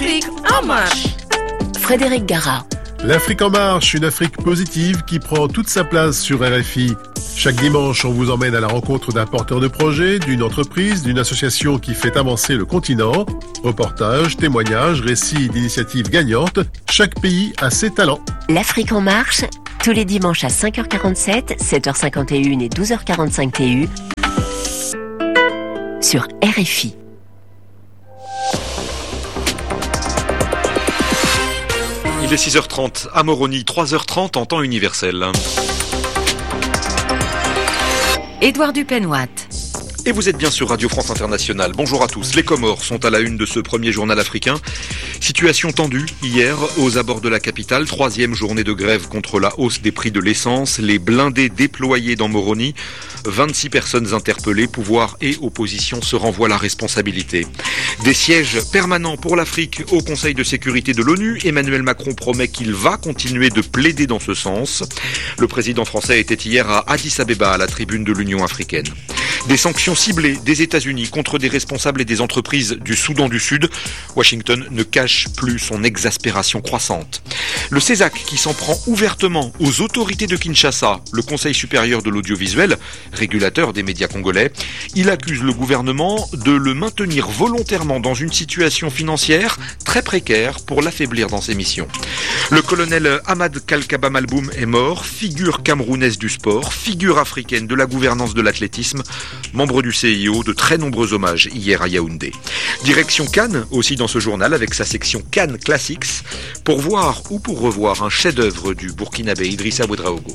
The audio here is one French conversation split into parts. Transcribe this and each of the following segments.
L'Afrique en marche. Frédéric Gara. L'Afrique en marche, une Afrique positive qui prend toute sa place sur RFI. Chaque dimanche, on vous emmène à la rencontre d'un porteur de projet, d'une entreprise, d'une association qui fait avancer le continent. Reportages, témoignages, récits d'initiatives gagnantes. Chaque pays a ses talents. L'Afrique en marche, tous les dimanches à 5h47, 7h51 et 12h45 TU sur RFI. Il est 6h30 à Moroni, 3h30 en temps universel. Édouard Dupenoit. Et vous êtes bien sur Radio France Internationale. Bonjour à tous. Les Comores sont à la une de ce premier journal africain. Situation tendue hier aux abords de la capitale. 3e journée de grève contre la hausse des prix de l'essence. Les blindés déployés dans Moroni. 26 personnes interpellées. Pouvoir et opposition se renvoient la responsabilité. Des sièges permanents pour l'Afrique au Conseil de sécurité de l'ONU. Emmanuel Macron promet qu'il va continuer de plaider dans ce sens. Le président français était hier à Addis Abeba, à la tribune de l'Union africaine. Des sanctions ciblées des États-Unis contre des responsables et des entreprises du Soudan du Sud. Washington ne cache plus son exaspération croissante. Le CESAC qui s'en prend ouvertement aux autorités de Kinshasa, le Conseil supérieur de l'audiovisuel, régulateur des médias congolais. Il accuse le gouvernement de le maintenir volontairement dans une situation financière très précaire pour l'affaiblir dans ses missions. Le colonel Ahmad Kalkaba Malboum est mort, figure camerounaise du sport, figure africaine de la gouvernance de l'athlétisme, membre du CIO, de très nombreux hommages hier à Yaoundé. Direction Cannes, aussi dans ce journal, avec sa section Cannes Classics, pour voir ou pour revoir un chef-d'œuvre du Burkinabé Idrissa Ouedraogo.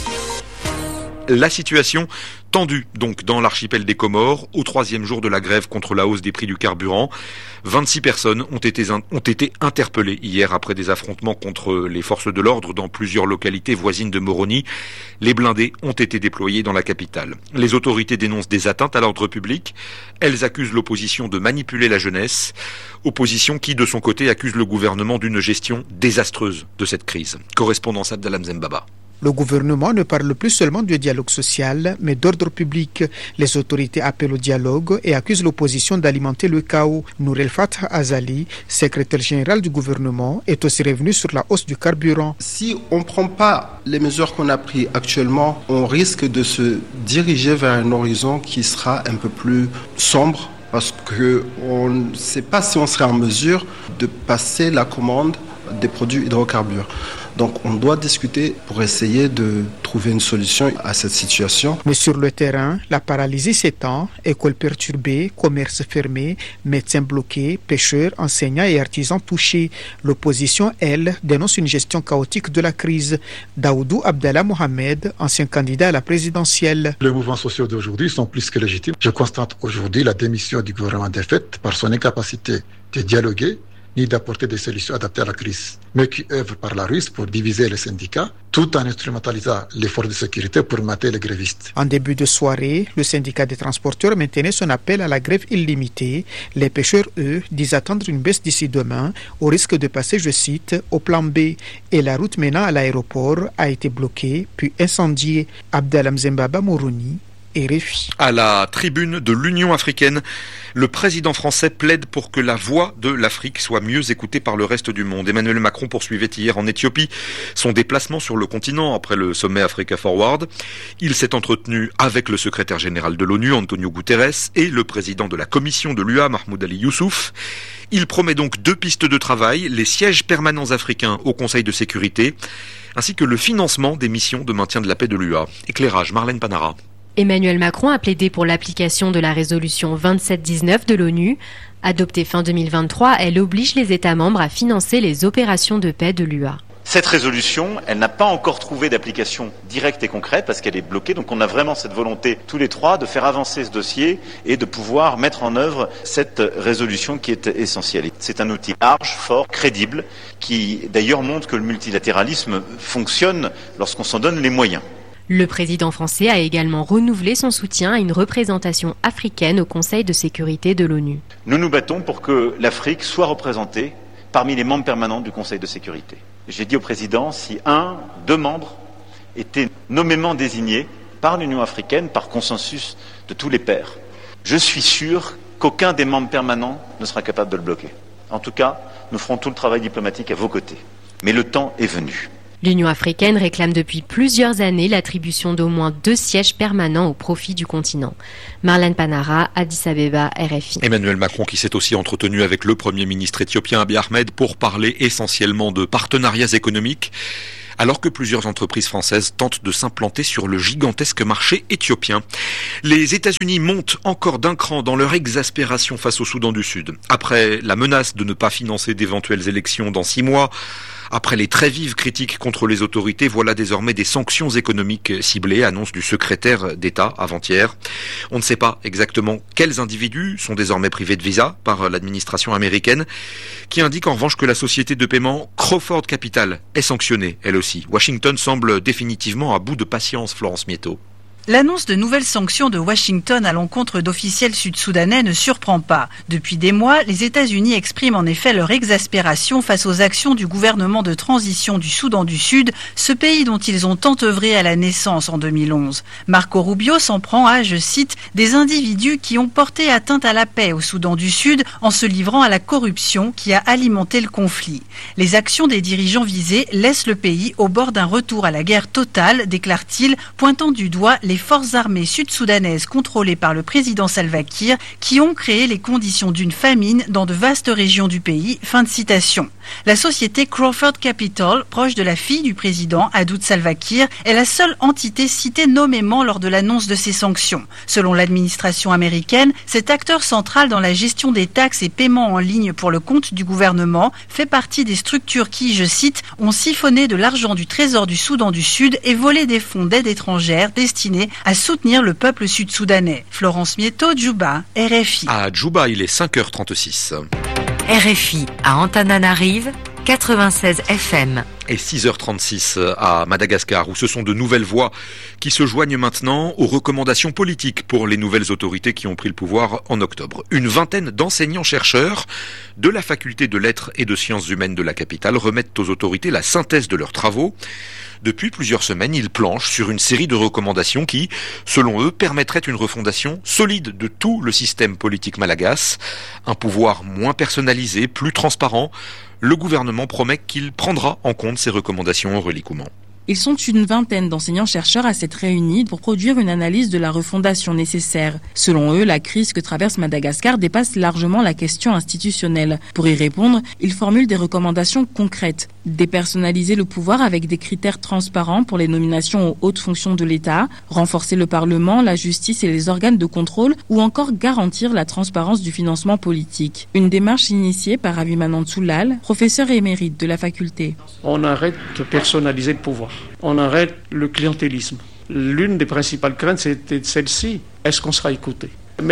La situation tendue donc dans l'archipel des Comores au 3e jour de la grève contre la hausse des prix du carburant. 26 personnes ont été interpellées hier après des affrontements contre les forces de l'ordre dans plusieurs localités voisines de Moroni. Les blindés ont été déployés dans la capitale. Les autorités dénoncent des atteintes à l'ordre public. Elles accusent l'opposition de manipuler la jeunesse. Opposition qui, de son côté, accuse le gouvernement d'une gestion désastreuse de cette crise. Correspondance Abdallah Mzembaba. Le gouvernement ne parle plus seulement du dialogue social, mais d'ordre public. Les autorités appellent au dialogue et accusent l'opposition d'alimenter le chaos. Nour El Fath Azali, secrétaire général du gouvernement, est aussi revenu sur la hausse du carburant. Si on ne prend pas les mesures qu'on a prises actuellement, on risque de se diriger vers un horizon qui sera un peu plus sombre, parce qu'on ne sait pas si on sera en mesure de passer la commande des produits hydrocarbures. Donc on doit discuter pour essayer de trouver une solution à cette situation. Mais sur le terrain, la paralysie s'étend, écoles perturbées, commerces fermés, médecins bloqués, pêcheurs, enseignants et artisans touchés. L'opposition, elle, dénonce une gestion chaotique de la crise. Daoudou Abdallah Mohamed, ancien candidat à la présidentielle. Les mouvements sociaux d'aujourd'hui sont plus que légitimes. Je constate aujourd'hui la démission du gouvernement défaite par son incapacité de dialoguer ni d'apporter des solutions adaptées à la crise, mais qui œuvrent par la ruse pour diviser les syndicats, tout en instrumentalisant les forces de sécurité pour mater les grévistes. En début de soirée, le syndicat des transporteurs maintenait son appel à la grève illimitée. Les pêcheurs, eux, disent attendre une baisse d'ici demain, au risque de passer, je cite, au plan B. Et la route menant à l'aéroport a été bloquée, puis incendiée. Abdallah Mzembaba Moroni, RFI. À la tribune de l'Union africaine, le président français plaide pour que la voix de l'Afrique soit mieux écoutée par le reste du monde. Emmanuel Macron poursuivait hier en Éthiopie son déplacement sur le continent après le sommet Africa Forward. Il s'est entretenu avec le secrétaire général de l'ONU, Antonio Guterres, et le président de la commission de l'UA, Mahmoud Ali Youssouf. Il promet donc 2 pistes de travail, les sièges permanents africains au Conseil de sécurité, ainsi que le financement des missions de maintien de la paix de l'UA. Éclairage, Marlène Panara. Emmanuel Macron a plaidé pour l'application de la résolution 2719 de l'ONU. Adoptée fin 2023, elle oblige les États membres à financer les opérations de paix de l'UA. Cette résolution, elle n'a pas encore trouvé d'application directe et concrète parce qu'elle est bloquée. Donc on a vraiment cette volonté, tous les trois, de faire avancer ce dossier et de pouvoir mettre en œuvre cette résolution qui est essentielle. C'est un outil large, fort, crédible, qui d'ailleurs montre que le multilatéralisme fonctionne lorsqu'on s'en donne les moyens. Le président français a également renouvelé son soutien à une représentation africaine au Conseil de sécurité de l'ONU. Nous nous battons pour que l'Afrique soit représentée parmi les membres permanents du Conseil de sécurité. J'ai dit au président, si 2 membres étaient nommément désignés par l'Union africaine, par consensus de tous les pairs, je suis sûr qu'aucun des membres permanents ne sera capable de le bloquer. En tout cas, nous ferons tout le travail diplomatique à vos côtés. Mais le temps est venu. L'Union africaine réclame depuis plusieurs années l'attribution d'au moins 2 sièges permanents au profit du continent. Marlène Panara, Addis Abeba, RFI. Emmanuel Macron qui s'est aussi entretenu avec le Premier ministre éthiopien Abiy Ahmed pour parler essentiellement de partenariats économiques, alors que plusieurs entreprises françaises tentent de s'implanter sur le gigantesque marché éthiopien. Les États-Unis montent encore d'un cran dans leur exaspération face au Soudan du Sud. Après la menace de ne pas financer d'éventuelles élections dans 6 mois, après les très vives critiques contre les autorités, voilà désormais des sanctions économiques ciblées, annonce du secrétaire d'État avant-hier. On ne sait pas exactement quels individus sont désormais privés de visa par l'administration américaine, qui indique en revanche que la société de paiement Crawford Capital est sanctionnée, elle aussi. Washington semble définitivement à bout de patience, Florence Mietto. L'annonce de nouvelles sanctions de Washington à l'encontre d'officiels sud-soudanais ne surprend pas. Depuis des mois, les États-Unis expriment en effet leur exaspération face aux actions du gouvernement de transition du Soudan du Sud, ce pays dont ils ont tant œuvré à la naissance en 2011. Marco Rubio s'en prend à, je cite, des individus qui ont porté atteinte à la paix au Soudan du Sud en se livrant à la corruption qui a alimenté le conflit. Les actions des dirigeants visés laissent le pays au bord d'un retour à la guerre totale, déclare-t-il, pointant du doigt les forces armées sud-soudanaises contrôlées par le président Salva Kiir qui ont créé les conditions d'une famine dans de vastes régions du pays. Fin de citation. La société Crawford Capital, proche de la fille du président Hadout Salva Kiir, est la seule entité citée nommément lors de l'annonce de ces sanctions. Selon l'administration américaine, cet acteur central dans la gestion des taxes et paiements en ligne pour le compte du gouvernement fait partie des structures qui, je cite, ont siphonné de l'argent du trésor du Soudan du Sud et volé des fonds d'aide étrangère destinés à soutenir le peuple sud-soudanais. Florence Mietto, Djouba, RFI. À Djouba, il est 5h36. RFI à Antananarive, 96 FM. Et 6h36 à Madagascar, où ce sont de nouvelles voix qui se joignent maintenant aux recommandations politiques pour les nouvelles autorités qui ont pris le pouvoir en octobre. Une vingtaine d'enseignants-chercheurs de la faculté de lettres et de sciences humaines de la capitale remettent aux autorités la synthèse de leurs travaux. Depuis plusieurs semaines, ils planchent sur une série de recommandations qui, selon eux, permettraient une refondation solide de tout le système politique malagasy, un pouvoir moins personnalisé, plus transparent. Le gouvernement promet qu'il prendra en compte ces recommandations, Aurélie Couman. Ils sont une vingtaine d'enseignants-chercheurs à s'être réunis pour produire une analyse de la refondation nécessaire. Selon eux, la crise que traverse Madagascar dépasse largement la question institutionnelle. Pour y répondre, ils formulent des recommandations concrètes. Dépersonnaliser le pouvoir avec des critères transparents pour les nominations aux hautes fonctions de l'État, renforcer le Parlement, la justice et les organes de contrôle ou encore garantir la transparence du financement politique. Une démarche initiée par Abimanand Soulal, professeur émérite de la faculté. On arrête de personnaliser le pouvoir. On arrête le clientélisme. L'une des principales craintes, c'était celle-ci. Est-ce qu'on sera écouté ?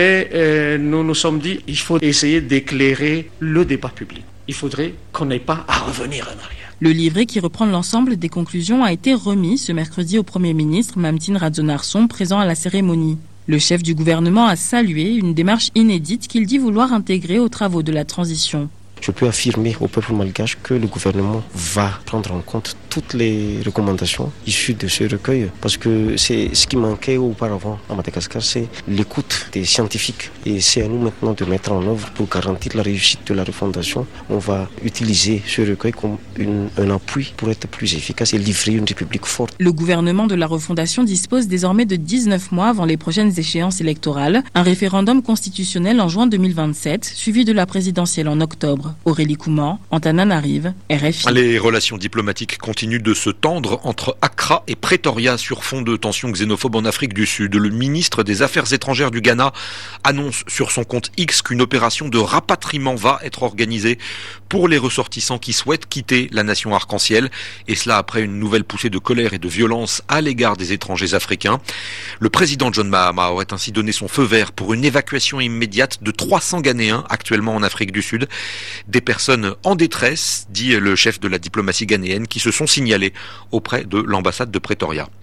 Mais nous nous sommes dit, il faut essayer d'éclairer le débat public. Il faudrait qu'on n'ait pas à revenir en arrière. Le livret qui reprend l'ensemble des conclusions a été remis ce mercredi au Premier ministre Mamtine Radzonarson, présent à la cérémonie. Le chef du gouvernement a salué une démarche inédite qu'il dit vouloir intégrer aux travaux de la transition. Je peux affirmer au peuple malgache que le gouvernement va prendre en compte toutes les recommandations issues de ce recueil, parce que c'est ce qui manquait auparavant à Madagascar, c'est l'écoute des scientifiques. Et c'est à nous maintenant de mettre en œuvre pour garantir la réussite de la refondation. On va utiliser ce recueil comme un appui pour être plus efficace et livrer une république forte. Le gouvernement de la refondation dispose désormais de 19 mois avant les prochaines échéances électorales, un référendum constitutionnel en juin 2027, suivi de la présidentielle en octobre. Aurélie Couman, Antananarive, RFI. Les relations diplomatiques continuent de se tendre entre Accra et Pretoria sur fond de tensions xénophobes en Afrique du Sud. Le ministre des Affaires étrangères du Ghana annonce sur son compte X qu'une opération de rapatriement va être organisée pour les ressortissants qui souhaitent quitter la nation arc-en-ciel, et cela après une nouvelle poussée de colère et de violence à l'égard des étrangers africains. Le président John Mahama aurait ainsi donné son feu vert pour une évacuation immédiate de 300 Ghanéens actuellement en Afrique du Sud. Des personnes en détresse, dit le chef de la diplomatie ghanéenne, qui se sont signalées auprès de l'ambassade de Pretoria.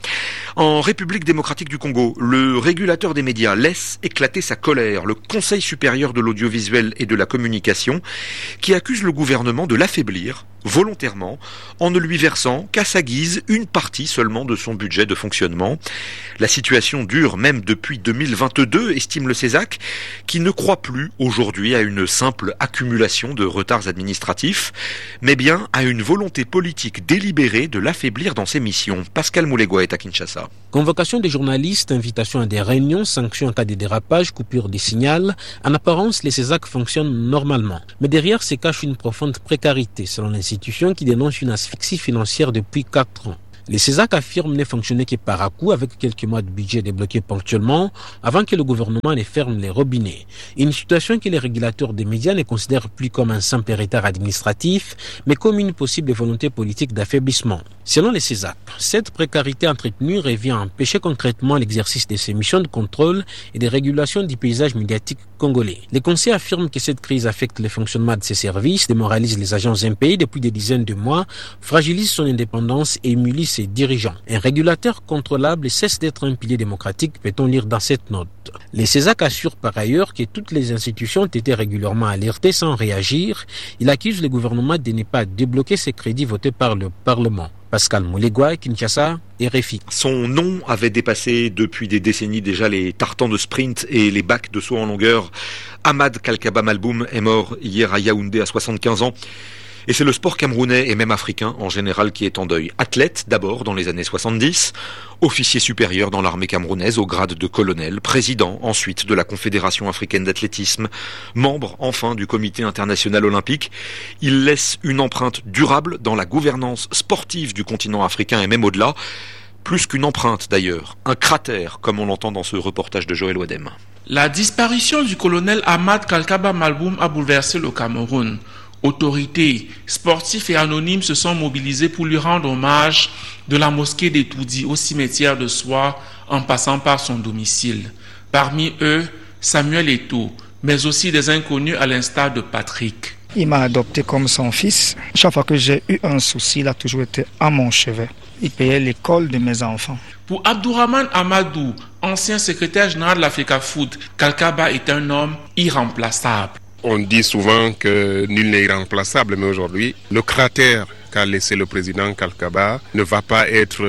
En République démocratique du Congo, le régulateur des médias laisse éclater sa colère. Le Conseil supérieur de l'audiovisuel et de la communication qui accuse le gouvernement de l'affaiblir volontairement en ne lui versant qu'à sa guise une partie seulement de son budget de fonctionnement. La situation dure même depuis 2022, estime le CESAC, qui ne croit plus aujourd'hui à une simple accumulation de retards administratifs, mais bien à une volonté politique délibérée de l'affaiblir dans ses missions. Pascal Moulegua est à Kinshasa. Convocation des journalistes, invitation à des réunions, sanctions en cas de dérapage, coupure des signaux. En apparence, les CESAC fonctionnent normalement. Mais derrière se cache une profonde précarité, selon l'institution qui dénonce une asphyxie financière depuis 4 ans. Les CESAC affirment ne fonctionner que par à-coup avec quelques mois de budget débloqués ponctuellement avant que le gouvernement ne ferme les robinets. Une situation que les régulateurs des médias ne considèrent plus comme un simple retard administratif, mais comme une possible volonté politique d'affaiblissement. Selon les CESAC, cette précarité entretenue revient à empêcher concrètement l'exercice de ces missions de contrôle et de régulation du paysage médiatique congolais. Les conseils affirment que cette crise affecte le fonctionnement de ces services, démoralise les agences d'un pays depuis des dizaines de mois, fragilise son indépendance et humilie ses dirigeants. Un régulateur contrôlable cesse d'être un pilier démocratique, peut-on lire dans cette note. Les CESAC assurent par ailleurs que toutes les institutions ont été régulièrement alertées sans réagir. Il accuse le gouvernement de ne pas débloquer ces crédits votés par le Parlement. Pascal Moulegua, Kinshasa, RFI. Son nom avait dépassé depuis des décennies déjà les tartans de sprint et les bacs de saut en longueur. Ahmad Kalkaba Malboum est mort hier à Yaoundé à 75 ans. Et c'est le sport camerounais et même africain en général qui est en deuil. Athlète d'abord dans les années 70, officier supérieur dans l'armée camerounaise au grade de colonel, président ensuite de la Confédération africaine d'athlétisme, membre enfin du comité international olympique. Il laisse une empreinte durable dans la gouvernance sportive du continent africain et même au-delà. Plus qu'une empreinte d'ailleurs, un cratère comme on l'entend dans ce reportage de Joël Wadem. La disparition du colonel Ahmad Kalkaba Malboum a bouleversé le Cameroun. Autorités, sportifs et anonymes se sont mobilisés pour lui rendre hommage de la mosquée d'Etoudi au cimetière de Soie en passant par son domicile. Parmi eux, Samuel Eto'o, mais aussi des inconnus à l'instar de Patrick. Il m'a adopté comme son fils. Chaque fois que j'ai eu un souci, il a toujours été à mon chevet. Il payait l'école de mes enfants. Pour Abdourahmane Amadou, ancien secrétaire général de l'Africa-Foot, Kalkaba est un homme irremplaçable. On dit souvent que nul n'est irremplaçable, mais aujourd'hui, le cratère qu'a laissé le président Kalkaba ne va pas être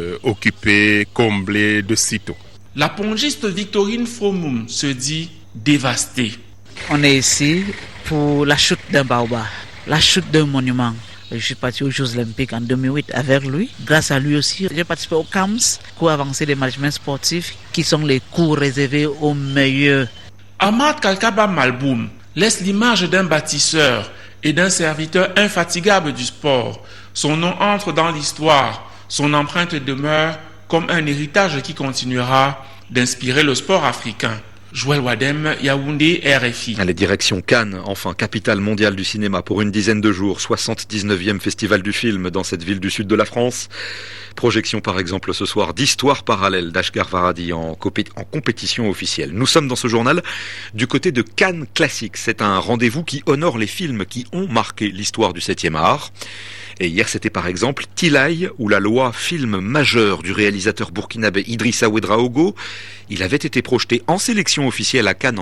occupé, comblé de sitôt. La pongiste Victorine Fromoum se dit dévastée. On est ici pour la chute d'un baobab, la chute d'un monument. Je suis parti aux Jeux Olympiques en 2008 avec lui. Grâce à lui aussi, j'ai participé au CAMS, cours avancé de management sportif, qui sont les cours réservés aux meilleurs. Ahmad Kalkaba Malboum laisse l'image d'un bâtisseur et d'un serviteur infatigable du sport. Son nom entre dans l'histoire, son empreinte demeure comme un héritage qui continuera d'inspirer le sport africain. Joël Wadem, Yaoundé, RFI. Allez, direction Cannes, enfin capitale mondiale du cinéma pour une dizaine de jours, 79e festival du film dans cette ville du sud de la France. Projection par exemple ce soir d'Histoire parallèle d'Ashghar Farhadi en compétition officielle. Nous sommes dans ce journal du côté de Cannes Classique. C'est un rendez-vous qui honore les films qui ont marqué l'histoire du 7e art. Et hier, c'était par exemple Tilay ou La Loi, film majeur du réalisateur burkinabé Idrissa Ouedraogo. Il avait été projeté en sélection officielle à Cannes en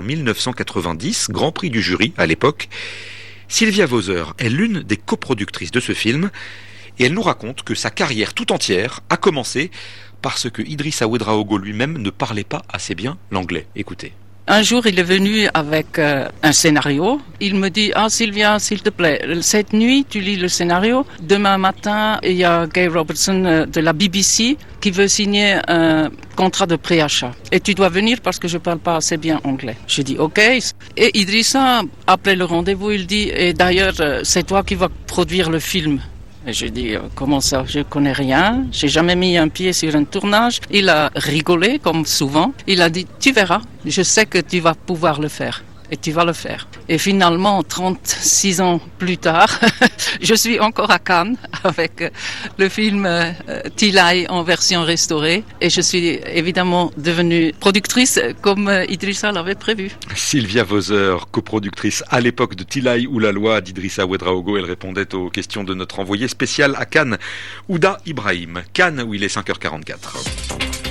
1990, Grand Prix du jury à l'époque. Sylvia Vauser est l'une des coproductrices de ce film et elle nous raconte que sa carrière tout entière a commencé parce que Idrissa Ouedraogo lui-même ne parlait pas assez bien l'anglais. Écoutez. Un jour, il est venu avec un scénario. Il me dit, Sylvia, s'il te plaît, cette nuit, tu lis le scénario. Demain matin, il y a Gay Robertson de la BBC qui veut signer un contrat de préachat. Et tu dois venir parce que je parle pas assez bien anglais. Je dis, OK. Et Idrissa, après le rendez-vous, il dit, et d'ailleurs, c'est toi qui vas produire le film. Et je dis, comment ça, je connais rien, j'ai jamais mis un pied sur un tournage. Il a rigolé, comme souvent. Il a dit, tu verras, je sais que tu vas pouvoir le faire. Et tu vas le faire. Et finalement, 36 ans plus tard, je suis encore à Cannes avec le film Tilay en version restaurée. Et je suis évidemment devenue productrice comme Idrissa l'avait prévu. Sylvia Vauser, coproductrice à l'époque de Tilay ou La Loi d'Idrissa Ouedraogo. Elle répondait aux questions de notre envoyé spécial à Cannes, Ouda Ibrahim. Cannes où il est 5h44.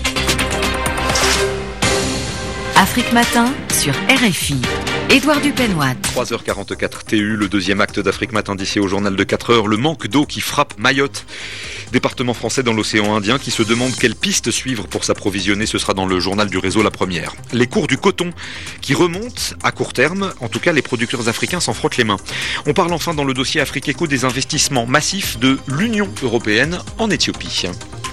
Afrique Matin sur RFI. Édouard Dupenoit. 3h44 TU, le deuxième acte d'Afrique Matin d'ici au journal de 4h. Le manque d'eau qui frappe Mayotte, département français dans l'océan Indien, qui se demande quelle piste suivre pour s'approvisionner. Ce sera dans le journal du réseau La Première. Les cours du coton qui remontent à court terme. En tout cas, les producteurs africains s'en frottent les mains. On parle enfin dans le dossier Afrique Éco des investissements massifs de l'Union européenne en Éthiopie.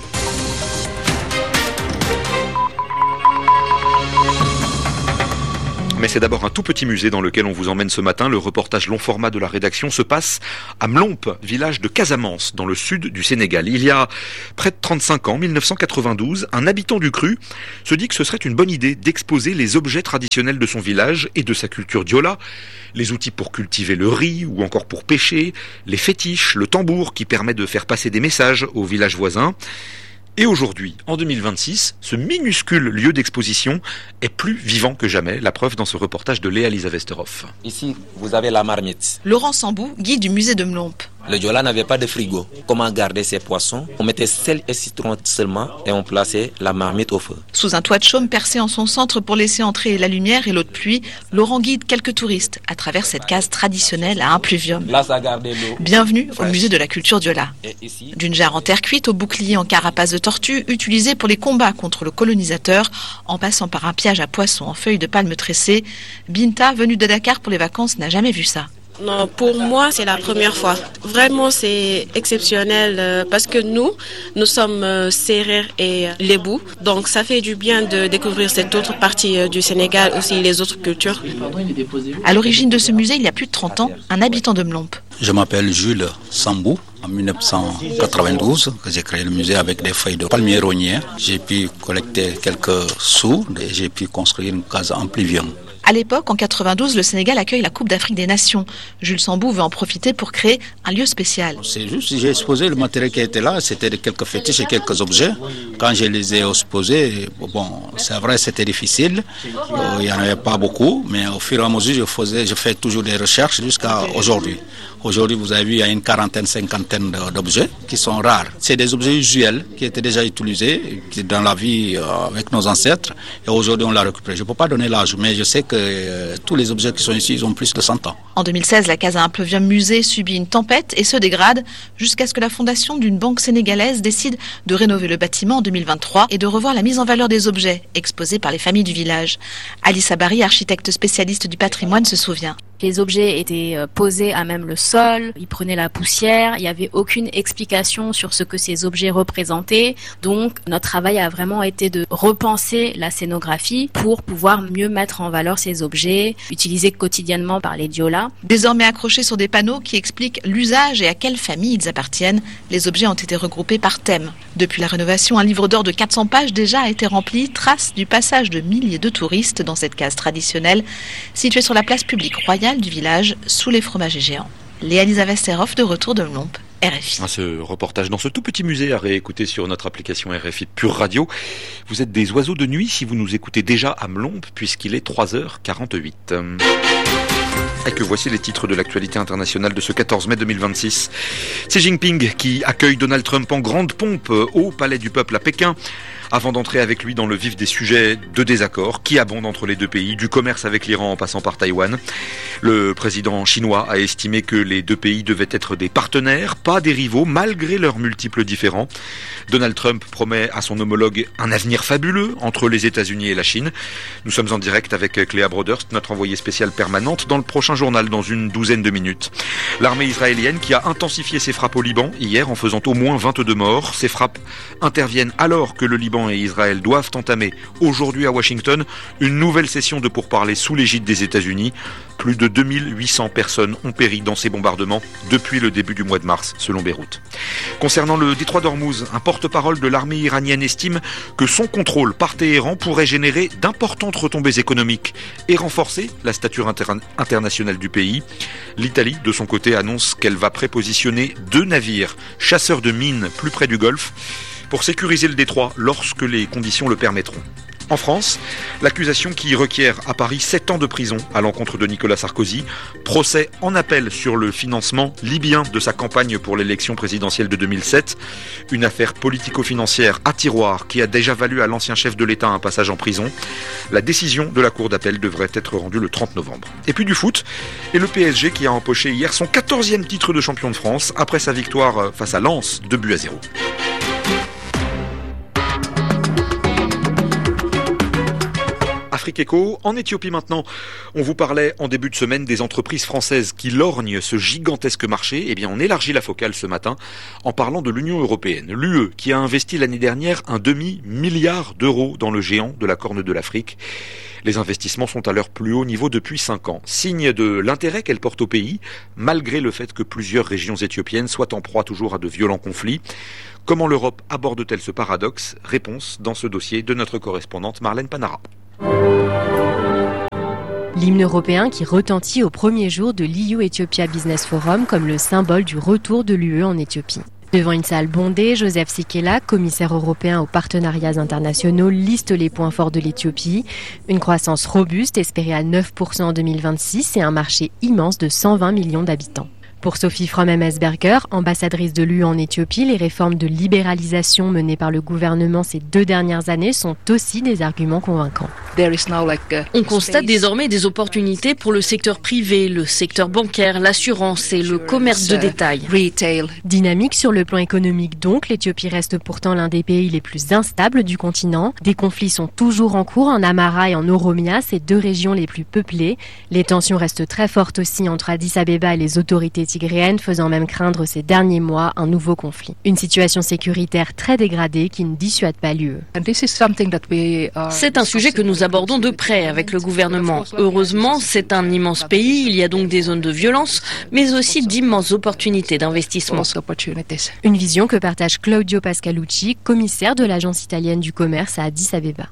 Mais c'est d'abord un tout petit musée dans lequel on vous emmène ce matin. Le reportage long format de la rédaction se passe à Mlomp, village de Casamance, dans le sud du Sénégal. Il y a près de 35 ans, 1992, un habitant du Cru se dit que ce serait une bonne idée d'exposer les objets traditionnels de son village et de sa culture diola. Les outils pour cultiver le riz ou encore pour pêcher, les fétiches, le tambour qui permet de faire passer des messages aux villages voisins. Et aujourd'hui, en 2026, ce minuscule lieu d'exposition est plus vivant que jamais. La preuve dans ce reportage de Léa-Lisa Westerhoff. Ici, vous avez la marmite. Laurent Sambou, guide du musée de Mlomp. Le Diola n'avait pas de frigo. Comment garder ses poissons? On mettait sel et citron seulement et on plaçait la marmite au feu. Sous un toit de chaume percé en son centre pour laisser entrer la lumière et l'eau de pluie, Laurent guide quelques touristes à travers cette case traditionnelle à impluvium. Là, ça gardait l'eau. Bienvenue au musée de la culture Diola. D'une jarre en terre cuite au bouclier en carapace de tortue utilisé pour les combats contre le colonisateur, en passant par un piège à poissons en feuilles de palme tressées, Binta, venue de Dakar pour les vacances, n'a jamais vu ça. Non, pour moi, c'est la première fois. Vraiment, c'est exceptionnel parce que nous sommes Sérères et Lébou. Donc, ça fait du bien de découvrir cette autre partie du Sénégal, aussi les autres cultures. À l'origine de ce musée, il y a plus de 30 ans, un habitant de Mlomp. Je m'appelle Jules Sambou. En 1992, j'ai créé le musée avec des feuilles de palmier rognier. J'ai pu collecter quelques sous et j'ai pu construire une case en pluvium. À l'époque, en 92, le Sénégal accueille la Coupe d'Afrique des Nations. Jules Sambou veut en profiter pour créer un lieu spécial. C'est juste, j'ai exposé le matériel qui était là, c'était quelques fétiches et quelques objets. Quand je les ai exposés, bon, c'est vrai, c'était difficile. Il n'y en avait pas beaucoup, mais au fur et à mesure, je fais toujours des recherches jusqu'à aujourd'hui. Aujourd'hui, vous avez vu, il y a une quarantaine, cinquantaine d'objets qui sont rares. C'est des objets usuels qui étaient déjà utilisés dans la vie avec nos ancêtres. Et aujourd'hui, on l'a récupéré. Je ne peux pas donner l'âge, mais je sais que tous les objets qui sont ici, ils ont plus de 100 ans. En 2016, la case à impluvium musée subit une tempête et se dégrade jusqu'à ce que la fondation d'une banque sénégalaise décide de rénover le bâtiment en 2023 et de revoir la mise en valeur des objets exposés par les familles du village. Alice Abari, architecte spécialiste du patrimoine, se souvient. Les objets étaient posés à même le sol, ils prenaient la poussière, il n'y avait aucune explication sur ce que ces objets représentaient. Donc notre travail a vraiment été de repenser la scénographie pour pouvoir mieux mettre en valeur ces objets, utilisés quotidiennement par les diolas. Désormais accrochés sur des panneaux qui expliquent l'usage et à quelle famille ils appartiennent, les objets ont été regroupés par thème. Depuis la rénovation, un livre d'or de 400 pages déjà a été rempli, trace du passage de milliers de touristes dans cette case traditionnelle située sur la place publique royale du village sous les fromagers géants. Léa-Lisa Westerhoff de retour de Mlomp, RFI. Ce reportage dans ce tout petit musée à réécouter sur notre application RFI Pure Radio. Vous êtes des oiseaux de nuit si vous nous écoutez déjà à Mlomp puisqu'il est 3h48. Et que voici les titres de l'actualité internationale de ce 14 mai 2026. Xi Jinping qui accueille Donald Trump en grande pompe au Palais du Peuple à Pékin. Avant d'entrer avec lui dans le vif des sujets de désaccord qui abondent entre les deux pays, du commerce avec l'Iran en passant par Taïwan. Le président chinois a estimé que les deux pays devaient être des partenaires, pas des rivaux, malgré leurs multiples différends. Donald Trump promet à son homologue un avenir fabuleux entre les États-Unis et la Chine. Nous sommes en direct avec Cléa Broderst, notre envoyée spéciale permanente, dans le prochain journal dans une douzaine de minutes. L'armée israélienne qui a intensifié ses frappes au Liban hier en faisant au moins 22 morts. Ces frappes interviennent alors que le Liban et Israël doivent entamer aujourd'hui à Washington une nouvelle session de pourparlers sous l'égide des États-Unis. Plus de 2800 personnes ont péri dans ces bombardements depuis le début du mois de mars, selon Beyrouth. Concernant le détroit d'Ormuz, un porte-parole de l'armée iranienne estime que son contrôle par Téhéran pourrait générer d'importantes retombées économiques et renforcer la stature internationale du pays. L'Italie, de son côté, annonce qu'elle va prépositionner 2 navires chasseurs de mines plus près du Golfe pour sécuriser le détroit lorsque les conditions le permettront. En France, l'accusation qui requiert à Paris 7 ans de prison à l'encontre de Nicolas Sarkozy, procès en appel sur le financement libyen de sa campagne pour l'élection présidentielle de 2007, une affaire politico-financière à tiroir qui a déjà valu à l'ancien chef de l'État un passage en prison. La décision de la Cour d'appel devrait être rendue le 30 novembre. Et puis du foot, et le PSG qui a empoché hier son 14e titre de champion de France après sa victoire face à Lens, 2-0. Afrique Éco, en Éthiopie maintenant. On vous parlait en début de semaine des entreprises françaises qui lorgnent ce gigantesque marché. Eh bien, on élargit la focale ce matin en parlant de l'Union européenne. L'UE qui a investi l'année dernière un demi-milliard d'euros dans le géant de la Corne de l'Afrique. Les investissements sont à leur plus haut niveau depuis 5 ans. Signe de l'intérêt qu'elle porte au pays, malgré le fait que plusieurs régions éthiopiennes soient en proie toujours à de violents conflits. Comment l'Europe aborde-t-elle ce paradoxe ? Réponse dans ce dossier de notre correspondante Marlène Panara. L'hymne européen qui retentit au premier jour de l'EU Ethiopia Business Forum comme le symbole du retour de l'UE en Éthiopie. Devant une salle bondée, Joseph Sikela, commissaire européen aux partenariats internationaux, liste les points forts de l'Éthiopie. Une croissance robuste espérée à 9% en 2026 et un marché immense de 120 millions d'habitants. Pour Sophie Fromm-Emmesberger, ambassadrice de l'UE en Éthiopie, les réformes de libéralisation menées par le gouvernement ces 2 dernières années sont aussi des arguments convaincants. On constate désormais des opportunités pour le secteur privé, le secteur bancaire, l'assurance et le commerce de détail. Dynamique sur le plan économique donc, l'Éthiopie reste pourtant l'un des pays les plus instables du continent. Des conflits sont toujours en cours en Amhara et en Oromia, ces 2 régions les plus peuplées. Les tensions restent très fortes aussi entre Addis Abeba et les autorités tigréenne, faisant même craindre ces derniers mois un nouveau conflit. Une situation sécuritaire très dégradée qui ne dissuade pas l'UE. C'est un sujet que nous abordons de près avec le gouvernement. Heureusement, c'est un immense pays, il y a donc des zones de violence, mais aussi d'immenses opportunités d'investissement. Une vision que partage Claudio Pascalucci, commissaire de l'agence italienne du commerce à Addis Abeba.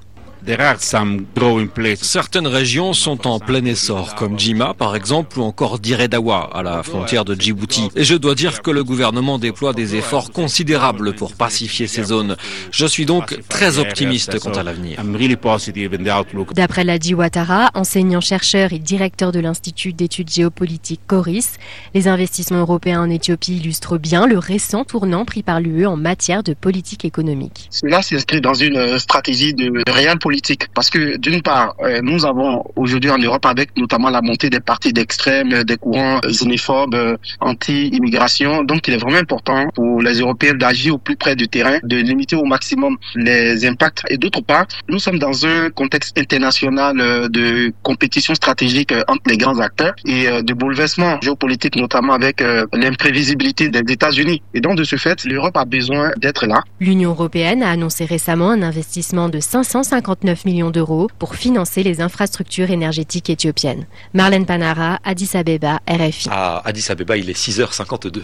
Certaines régions sont en plein essor, comme Jima par exemple, ou encore Diredawa, à la frontière de Djibouti. Et je dois dire que le gouvernement déploie des efforts considérables pour pacifier ces zones. Je suis donc très optimiste quant à l'avenir. D'après Ladi Ouattara, enseignant-chercheur et directeur de l'Institut d'études géopolitiques Coris, les investissements européens en Éthiopie illustrent bien le récent tournant pris par l'UE en matière de politique économique. Cela s'inscrit dans une stratégie de réelle politique. Parce que d'une part, nous avons aujourd'hui en Europe, avec notamment la montée des partis d'extrême, des courants xénophobes, anti-immigration, donc il est vraiment important pour les Européens d'agir au plus près du terrain, de limiter au maximum les impacts. Et d'autre part, nous sommes dans un contexte international de compétition stratégique entre les grands acteurs et de bouleversement géopolitique, notamment avec l'imprévisibilité des États-Unis. Et donc de ce fait, l'Europe a besoin d'être là. L'Union européenne a annoncé récemment un investissement de 559 millions d'euros pour financer les infrastructures énergétiques éthiopiennes. Marlène Panara, Addis Abeba, RFI. À Addis Abeba, il est 6h52.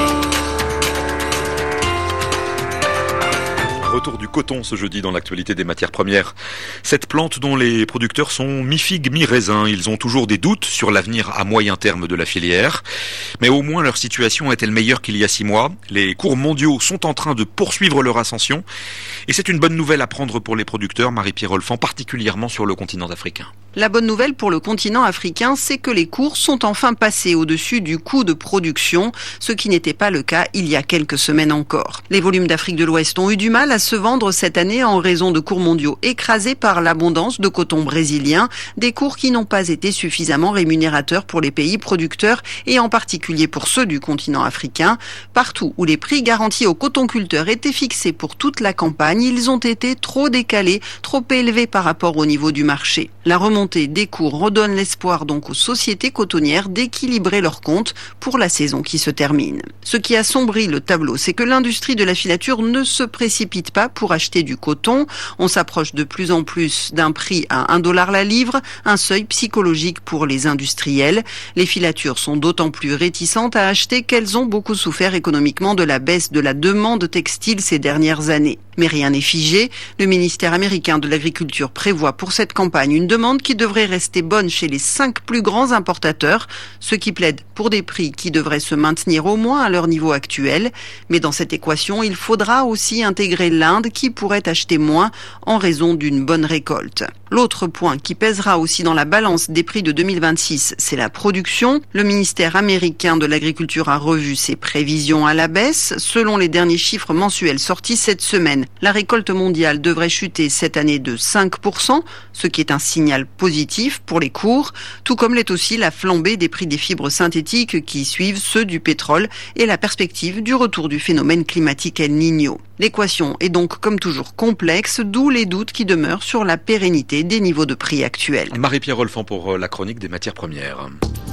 Retour du coton ce jeudi dans l'actualité des matières premières. Cette plante dont les producteurs sont mi-figue, mi-raisin. Ils ont toujours des doutes sur l'avenir à moyen terme de la filière. Mais au moins leur situation est-elle meilleure qu'il y a 6 mois. Les cours mondiaux sont en train de poursuivre leur ascension. Et c'est une bonne nouvelle à prendre pour les producteurs, Marie-Pierre Olfan, particulièrement sur le continent africain. La bonne nouvelle pour le continent africain, c'est que les cours sont enfin passés au-dessus du coût de production, ce qui n'était pas le cas il y a quelques semaines encore. Les volumes d'Afrique de l'Ouest ont eu du mal à se vendre cette année en raison de cours mondiaux écrasés par l'abondance de coton brésilien, des cours qui n'ont pas été suffisamment rémunérateurs pour les pays producteurs et en particulier pour ceux du continent africain. Partout où les prix garantis aux cotonculteurs étaient fixés pour toute la campagne, ils ont été trop décalés, trop élevés par rapport au niveau du marché. La remontée des cours redonne l'espoir donc aux sociétés cotonnières d'équilibrer leurs comptes pour la saison qui se termine. Ce qui assombrit le tableau, c'est que l'industrie de la filature ne se précipite pas pour acheter du coton. On s'approche de plus en plus d'un prix à $1 la livre, un seuil psychologique pour les industriels. Les filatures sont d'autant plus réticentes à acheter qu'elles ont beaucoup souffert économiquement de la baisse de la demande textile ces dernières années. Mais rien n'est figé. Le ministère américain de l'Agriculture prévoit pour cette campagne une demande qui devrait rester bonne chez les 5 plus grands importateurs, ce qui plaide pour des prix qui devraient se maintenir au moins à leur niveau actuel. Mais dans cette équation, il faudra aussi intégrer l'Inde qui pourrait acheter moins en raison d'une bonne récolte. L'autre point qui pèsera aussi dans la balance des prix de 2026, c'est la production. Le ministère américain de l'Agriculture a revu ses prévisions à la baisse. Selon les derniers chiffres mensuels sortis cette semaine, la récolte mondiale devrait chuter cette année de 5%, ce qui est un signal positif pour les cours, tout comme l'est aussi la flambée des prix des fibres synthétiques qui suivent ceux du pétrole et la perspective du retour du phénomène climatique El Niño. L'équation est donc comme toujours complexe, d'où les doutes qui demeurent sur la pérennité des niveaux de prix actuels. Marie-Pierre Rolfan pour la chronique des matières premières.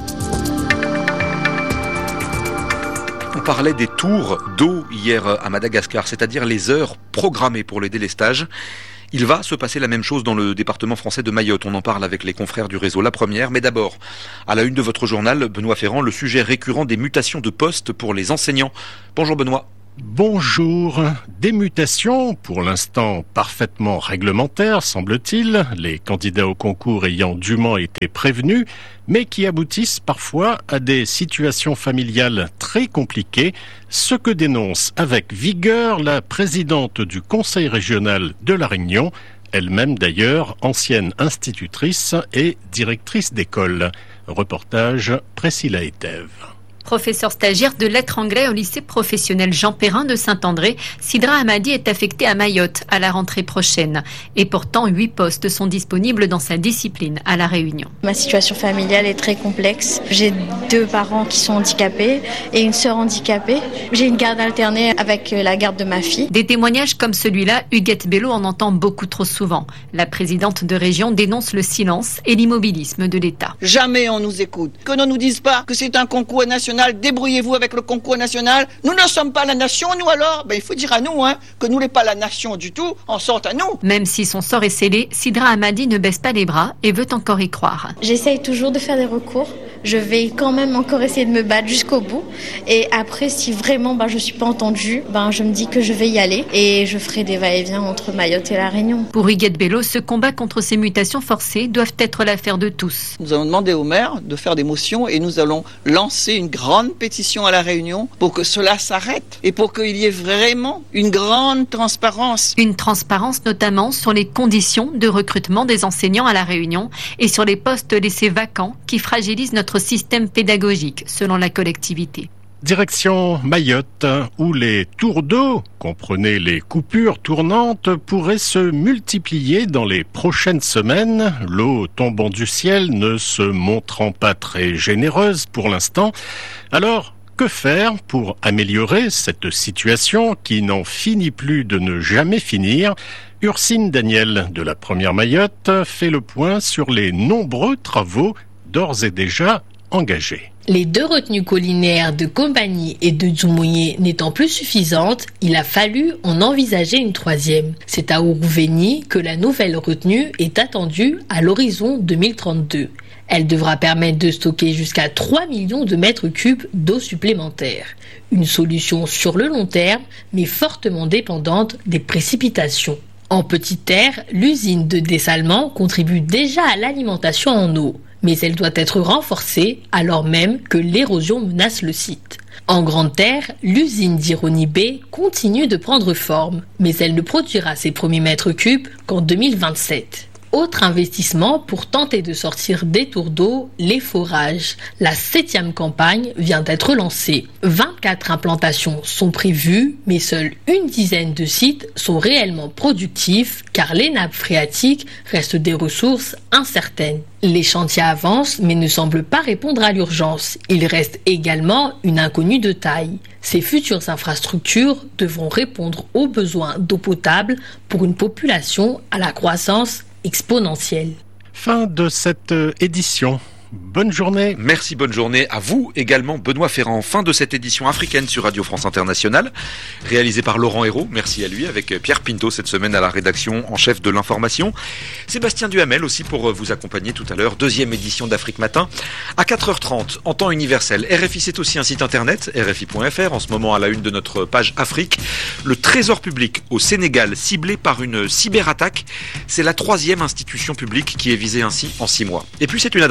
On parlait des tours d'eau hier à Madagascar, c'est-à-dire les heures programmées pour les délestages. Il va se passer la même chose dans le département français de Mayotte. On en parle avec les confrères du réseau La Première. Mais d'abord, à la une de votre journal, Benoît Ferrand, le sujet récurrent des mutations de poste pour les enseignants. Bonjour Benoît. Bonjour. Des mutations, pour l'instant parfaitement réglementaires, semble-t-il, les candidats au concours ayant dûment été prévenus, mais qui aboutissent parfois à des situations familiales très compliquées, ce que dénonce avec vigueur la présidente du Conseil régional de La Réunion, elle-même d'ailleurs ancienne institutrice et directrice d'école. Reportage Priscilla Etève. Professeur stagiaire de lettres anglais au lycée professionnel Jean Perrin de Saint-André, Sidra Hamadi est affectée à Mayotte à la rentrée prochaine. Et pourtant, 8 postes sont disponibles dans sa discipline à La Réunion. Ma situation familiale est très complexe. J'ai 2 parents qui sont handicapés et une sœur handicapée. J'ai une garde alternée avec la garde de ma fille. Des témoignages comme celui-là, Huguette Bello en entend beaucoup trop souvent. La présidente de région dénonce le silence et l'immobilisme de l'État. Jamais on nous écoute. Que l'on nous dise pas que c'est un concours national. Débrouillez-vous avec le concours national. Nous ne sommes pas la nation, nous alors. Il faut dire à nous que nous n'est pas la nation du tout. On sort à nous. Même si son sort est scellé, Sidra Hamadi ne baisse pas les bras et veut encore y croire. J'essaye toujours de faire des recours. Je vais quand même encore essayer de me battre jusqu'au bout. Et après, si vraiment je ne suis pas entendue, je me dis que je vais y aller. Et je ferai des va-et-vient entre Mayotte et La Réunion. Pour Huguette Bello, ce combat contre ces mutations forcées doivent être l'affaire de tous. Nous allons demander au maire de faire des motions et nous allons lancer une grande pétition à La Réunion pour que cela s'arrête et pour qu'il y ait vraiment une grande transparence. Une transparence notamment sur les conditions de recrutement des enseignants à La Réunion et sur les postes laissés vacants qui fragilisent notre système pédagogique, selon la collectivité. Direction Mayotte, où les tours d'eau, comprenez les coupures tournantes, pourraient se multiplier dans les prochaines semaines, l'eau tombant du ciel ne se montrant pas très généreuse pour l'instant. Alors, que faire pour améliorer cette situation qui n'en finit plus de ne jamais finir ? Ursine Daniel de La Première Mayotte fait le point sur les nombreux travaux d'ores et déjà engagés. Les 2 retenues collinaires de Compagnie et de Djoumouye n'étant plus suffisantes, il a fallu en envisager une 3e. C'est à Ourouveni que la nouvelle retenue est attendue à l'horizon 2032. Elle devra permettre de stocker jusqu'à 3 millions de mètres cubes d'eau supplémentaire. Une solution sur le long terme, mais fortement dépendante des précipitations. En petite terre, l'usine de dessalement contribue déjà à l'alimentation en eau. Mais elle doit être renforcée alors même que l'érosion menace le site. En grande terre, l'usine d'Ironi B continue de prendre forme, mais elle ne produira ses premiers mètres cubes qu'en 2027. Autre investissement pour tenter de sortir des tours d'eau, les forages. La 7e campagne vient d'être lancée. 24 implantations sont prévues, mais seule une dizaine de sites sont réellement productifs car les nappes phréatiques restent des ressources incertaines. Les chantiers avancent mais ne semblent pas répondre à l'urgence. Il reste également une inconnue de taille. Ces futures infrastructures devront répondre aux besoins d'eau potable pour une population à la croissance exponentielle. Fin de cette édition. Bonne journée. Merci, bonne journée à vous également, Benoît Ferrand. Fin de cette édition africaine sur Radio France Internationale, réalisée par Laurent Hérault. Merci à lui, avec Pierre Pinto cette semaine à la rédaction en chef de l'information. Sébastien Duhamel aussi pour vous accompagner tout à l'heure. 2e édition d'Afrique Matin à 4h30 en temps universel. RFI, c'est aussi un site internet, rfi.fr. En ce moment à la une de notre page Afrique, le Trésor public au Sénégal ciblé par une cyberattaque. C'est la 3e institution publique qui est visée ainsi en 6 mois. Et puis c'est une adresse mail aussi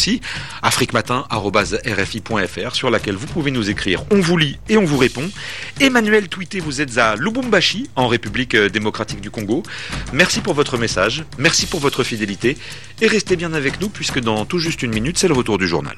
aussi, afriquematin@rfi.fr, sur laquelle vous pouvez nous écrire. On vous lit et on vous répond. Emmanuel tweeté, vous êtes à Lubumbashi, en République démocratique du Congo. Merci pour votre message, merci pour votre fidélité, et restez bien avec nous, puisque dans tout juste une minute, c'est le retour du journal.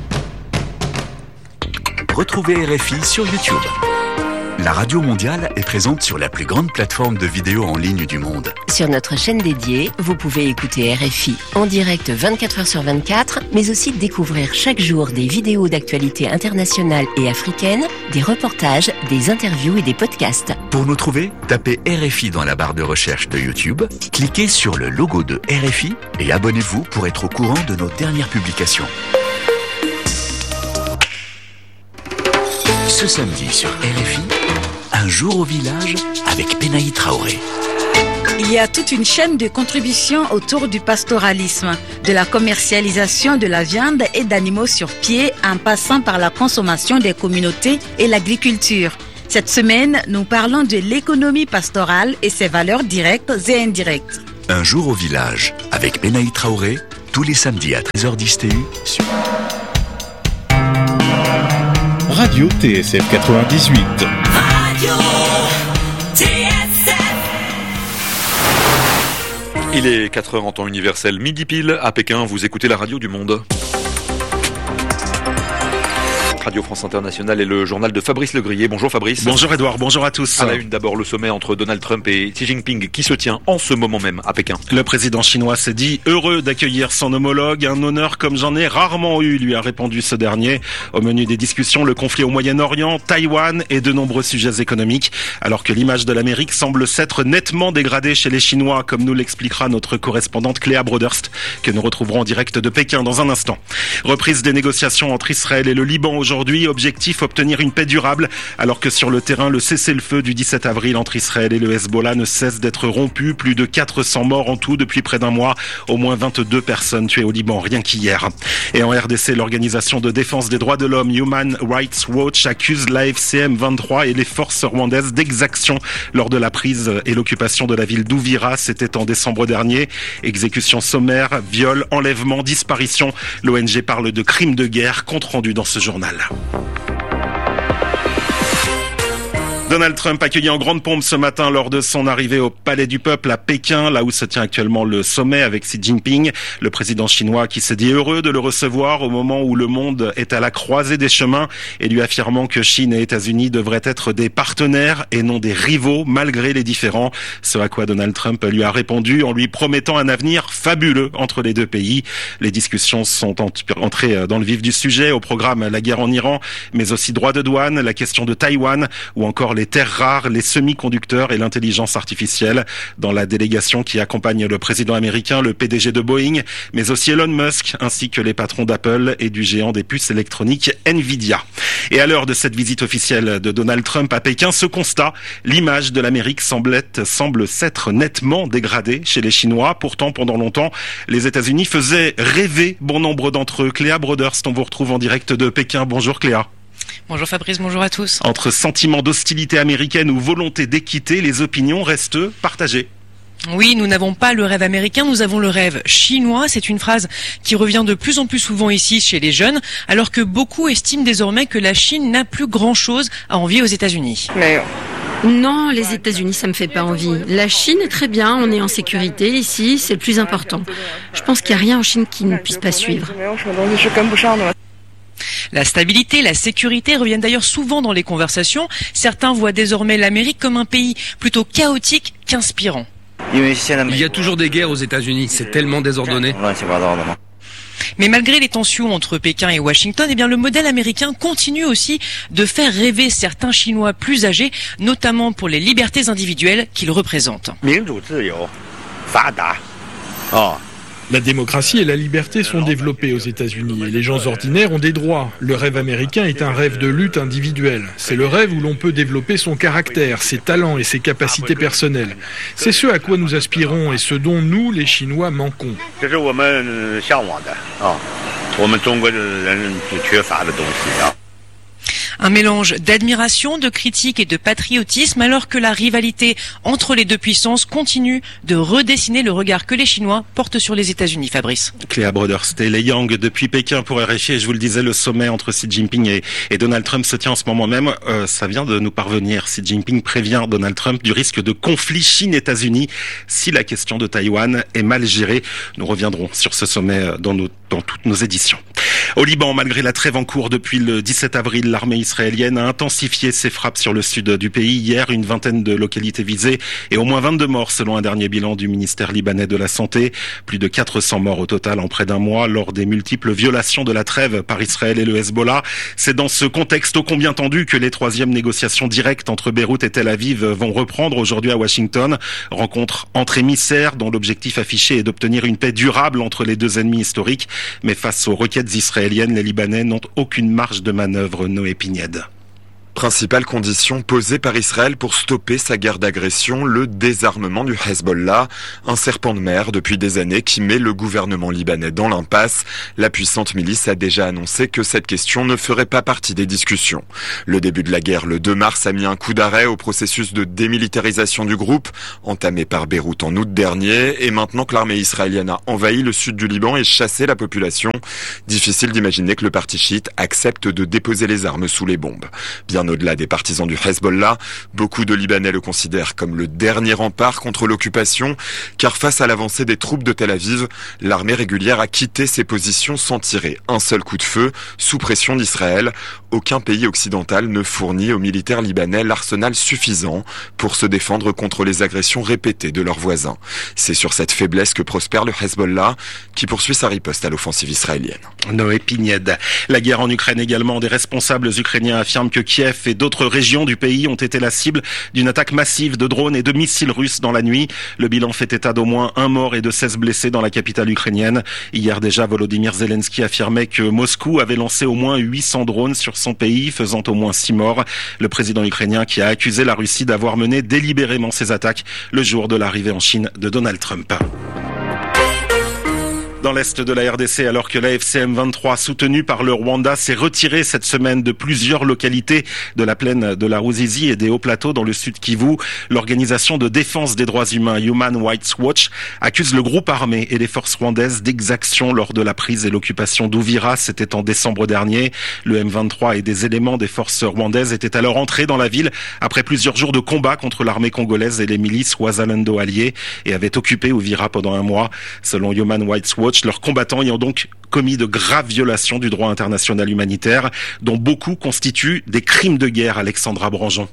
Retrouvez RFI sur YouTube. La Radio Mondiale est présente sur la plus grande plateforme de vidéos en ligne du monde. Sur notre chaîne dédiée, vous pouvez écouter RFI en direct 24h sur 24, mais aussi découvrir chaque jour des vidéos d'actualité internationale et africaine, des reportages, des interviews et des podcasts. Pour nous trouver, tapez RFI dans la barre de recherche de YouTube, cliquez sur le logo de RFI et abonnez-vous pour être au courant de nos dernières publications. Ce samedi sur RFI, un jour au village avec Penaï Traoré. Il y a toute une chaîne de contributions autour du pastoralisme, de la commercialisation de la viande et d'animaux sur pied en passant par la consommation des communautés et l'agriculture. Cette semaine, nous parlons de l'économie pastorale et ses valeurs directes et indirectes. Un jour au village avec Penaï Traoré, tous les samedis à 13h10 TU sur Radio TSF 98. Radio TSF. Il est 4h en temps universel, midi pile. À Pékin, vous écoutez la radio du monde. Radio France Internationale et le journal de Fabrice Legrier. Bonjour Fabrice. Bonjour Edouard, bonjour à tous. À la une d'abord, le sommet entre Donald Trump et Xi Jinping qui se tient en ce moment même à Pékin. Le président chinois s'est dit heureux d'accueillir son homologue, un honneur comme j'en ai rarement eu, lui a répondu ce dernier. Au menu des discussions, le conflit au Moyen-Orient, Taïwan et de nombreux sujets économiques. Alors que l'image de l'Amérique semble s'être nettement dégradée chez les Chinois, comme nous l'expliquera notre correspondante Cléa Broderst, que nous retrouverons en direct de Pékin dans un instant. Reprise des négociations entre Israël et le Liban aujourd'hui, objectif obtenir une paix durable, alors que sur le terrain, le cessez-le-feu du 17 avril entre Israël et le Hezbollah ne cesse d'être rompu. Plus de 400 morts en tout depuis près d'un mois, au moins 22 personnes tuées au Liban, rien qu'hier. Et en RDC, l'organisation de défense des droits de l'homme Human Rights Watch accuse l'AFCM 23 et les forces rwandaises d'exactions lors de la prise et l'occupation de la ville d'Ouvira. C'était en décembre dernier. Exécutions sommaires, viols, enlèvements, disparitions. L'ONG parle de crimes de guerre, compte rendu dans ce journal. Donald Trump accueilli en grande pompe ce matin lors de son arrivée au Palais du Peuple à Pékin, là où se tient actuellement le sommet avec Xi Jinping, le président chinois qui s'est dit heureux de le recevoir au moment où le monde est à la croisée des chemins et lui affirmant que Chine et États-Unis devraient être des partenaires et non des rivaux malgré les différends. Ce à quoi Donald Trump lui a répondu en lui promettant un avenir fabuleux entre les deux pays. Les discussions sont entrées dans le vif du sujet, au programme la guerre en Iran, mais aussi droits de douane, la question de Taïwan ou encore les terres rares, les semi-conducteurs et l'intelligence artificielle. Dans la délégation qui accompagne le président américain, le PDG de Boeing, mais aussi Elon Musk, ainsi que les patrons d'Apple et du géant des puces électroniques Nvidia. Et à l'heure de cette visite officielle de Donald Trump à Pékin, ce constat, l'image de l'Amérique semble s'être nettement dégradée chez les Chinois. Pourtant, pendant longtemps, les États-Unis faisaient rêver bon nombre d'entre eux. Cléa Broderst, on vous retrouve en direct de Pékin. Bonjour Cléa. Bonjour Fabrice, bonjour à tous. Entre sentiment d'hostilité américaine ou volonté d'équité, les opinions restent partagées. Oui, nous n'avons pas le rêve américain, nous avons le rêve chinois. C'est une phrase qui revient de plus en plus souvent ici chez les jeunes, alors que beaucoup estiment désormais que la Chine n'a plus grand-chose à envier aux États-Unis. Non, les États-Unis, ça me fait pas envie. La Chine est très bien, on est en sécurité ici, c'est le plus important. Je pense qu'il n'y a rien en Chine qui ne puisse pas suivre. La stabilité, la sécurité reviennent d'ailleurs souvent dans les conversations. Certains voient désormais l'Amérique comme un pays plutôt chaotique qu'inspirant. Il y a toujours des guerres aux États-Unis, c'est tellement désordonné. Mais malgré les tensions entre Pékin et Washington, le modèle américain continue aussi de faire rêver certains Chinois plus âgés, notamment pour les libertés individuelles qu'ils représentent. La démocratie et la liberté sont développées aux États-Unis et les gens ordinaires ont des droits. Le rêve américain est un rêve de lutte individuelle. C'est le rêve où l'on peut développer son caractère, ses talents et ses capacités personnelles. C'est ce à quoi nous aspirons et ce dont nous, les Chinois, manquons. Un mélange d'admiration, de critique et de patriotisme alors que la rivalité entre les deux puissances continue de redessiner le regard que les Chinois portent sur les États-Unis. Fabrice. Cléa Broderst et Lei Yang depuis Pékin pour RFI. Et je vous le disais, le sommet entre Xi Jinping et Donald Trump se tient en ce moment même. Ça vient de nous parvenir. Xi Jinping prévient Donald Trump du risque de conflit Chine-États-Unis si la question de Taïwan est mal gérée. Nous reviendrons sur ce sommet dans toutes nos éditions. Au Liban, malgré la trêve en cours depuis le 17 avril, l'armée israélienne a intensifié ses frappes sur le sud du pays. Hier, une vingtaine de localités visées et au moins 22 morts selon un dernier bilan du ministère libanais de la Santé. Plus de 400 morts au total en près d'un mois lors des multiples violations de la trêve par Israël et le Hezbollah. C'est dans ce contexte ô combien tendu que les troisièmes négociations directes entre Beyrouth et Tel Aviv vont reprendre aujourd'hui à Washington. Rencontre entre émissaires dont l'objectif affiché est d'obtenir une paix durable entre les deux ennemis historiques. Mais face aux requêtes israéliennes, les Libanais n'ont aucune marge de manœuvre. Noé Pignède. Principale condition posée par Israël pour stopper sa guerre d'agression, le désarmement du Hezbollah, un serpent de mer depuis des années qui met le gouvernement libanais dans l'impasse. La puissante milice a déjà annoncé que cette question ne ferait pas partie des discussions. Le début de la guerre le 2 mars a mis un coup d'arrêt au processus de démilitarisation du groupe, entamé par Beyrouth en août dernier, et maintenant que l'armée israélienne a envahi le sud du Liban et chassé la population, difficile d'imaginer que le parti chiite accepte de déposer les armes sous les bombes. Bien au-delà des partisans du Hezbollah, beaucoup de Libanais le considèrent comme le dernier rempart contre l'occupation, car face à l'avancée des troupes de Tel Aviv, l'armée régulière a quitté ses positions sans tirer un seul coup de feu, sous pression d'Israël. Aucun pays occidental ne fournit aux militaires libanais l'arsenal suffisant pour se défendre contre les agressions répétées de leurs voisins. C'est sur cette faiblesse que prospère le Hezbollah, qui poursuit sa riposte à l'offensive israélienne. Noé Pignède. La guerre en Ukraine également. Des responsables ukrainiens affirment que Kiev et d'autres régions du pays ont été la cible d'une attaque massive de drones et de missiles russes dans la nuit. Le bilan fait état d'au moins 1 mort et de 16 blessés dans la capitale ukrainienne. Hier déjà, Volodymyr Zelensky affirmait que Moscou avait lancé au moins 800 drones sur son pays, faisant au moins 6 morts. Le président ukrainien qui a accusé la Russie d'avoir mené délibérément ces attaques le jour de l'arrivée en Chine de Donald Trump. Dans l'est de la RDC, alors que la FCM 23, soutenue par le Rwanda, s'est retirée cette semaine de plusieurs localités de la plaine de la Ruzizi et des hauts plateaux dans le sud Kivu, l'organisation de défense des droits humains Human Rights Watch accuse le groupe armé et les forces rwandaises d'exactions lors de la prise et l'occupation d'Uvira. C'était en décembre dernier. Le M23 et des éléments des forces rwandaises étaient alors entrés dans la ville après plusieurs jours de combat contre l'armée congolaise et les milices Wazalendo alliées et avaient occupé Uvira pendant 1 mois. Selon Human Rights Watch, leurs combattants y ont donc commis de graves violations du droit international humanitaire, dont beaucoup constituent des crimes de guerre. Alexandra Branjon.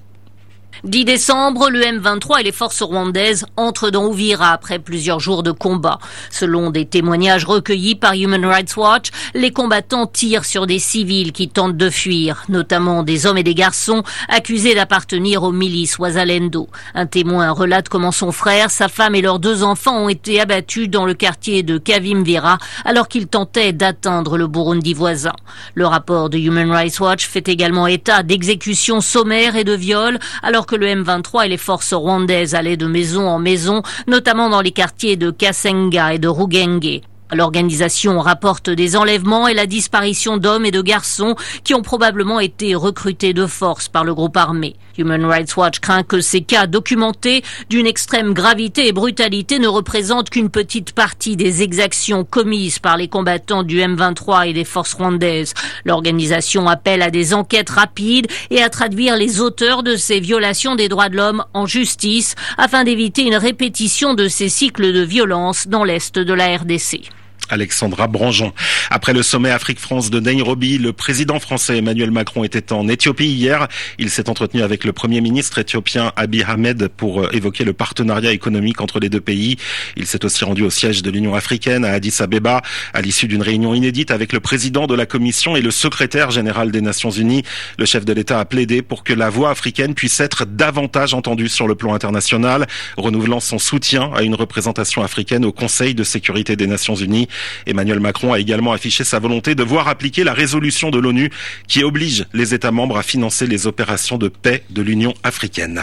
10 décembre, le M23 et les forces rwandaises entrent dans Uvira après plusieurs jours de combat. Selon des témoignages recueillis par Human Rights Watch, les combattants tirent sur des civils qui tentent de fuir, notamment des hommes et des garçons accusés d'appartenir aux milices Wazalendo. Un témoin relate comment son frère, sa femme et leurs 2 enfants ont été abattus dans le quartier de Kavimvira alors qu'ils tentaient d'atteindre le Burundi voisin. Le rapport de Human Rights Watch fait également état d'exécutions sommaires et de viols alors que le M23 et les forces rwandaises allaient de maison en maison, notamment dans les quartiers de Kasenga et de Rugenge. L'organisation rapporte des enlèvements et la disparition d'hommes et de garçons qui ont probablement été recrutés de force par le groupe armé. Human Rights Watch craint que ces cas documentés d'une extrême gravité et brutalité ne représentent qu'une petite partie des exactions commises par les combattants du M23 et des forces rwandaises. L'organisation appelle à des enquêtes rapides et à traduire les auteurs de ces violations des droits de l'homme en justice afin d'éviter une répétition de ces cycles de violence dans l'est de la RDC. Alexandra Branjon. Après le sommet Afrique-France de Nairobi, le président français Emmanuel Macron était en Éthiopie hier. Il s'est entretenu avec le premier ministre éthiopien Abiy Ahmed pour évoquer le partenariat économique entre les deux pays. Il s'est aussi rendu au siège de l'Union africaine à Addis Abeba à l'issue d'une réunion inédite avec le président de la Commission et le secrétaire général des Nations Unies. Le chef de l'État a plaidé pour que la voix africaine puisse être davantage entendue sur le plan international, renouvelant son soutien à une représentation africaine au Conseil de sécurité des Nations Unies. Emmanuel Macron a également affiché sa volonté de voir appliquer la résolution de l'ONU qui oblige les États membres à financer les opérations de paix de l'Union africaine.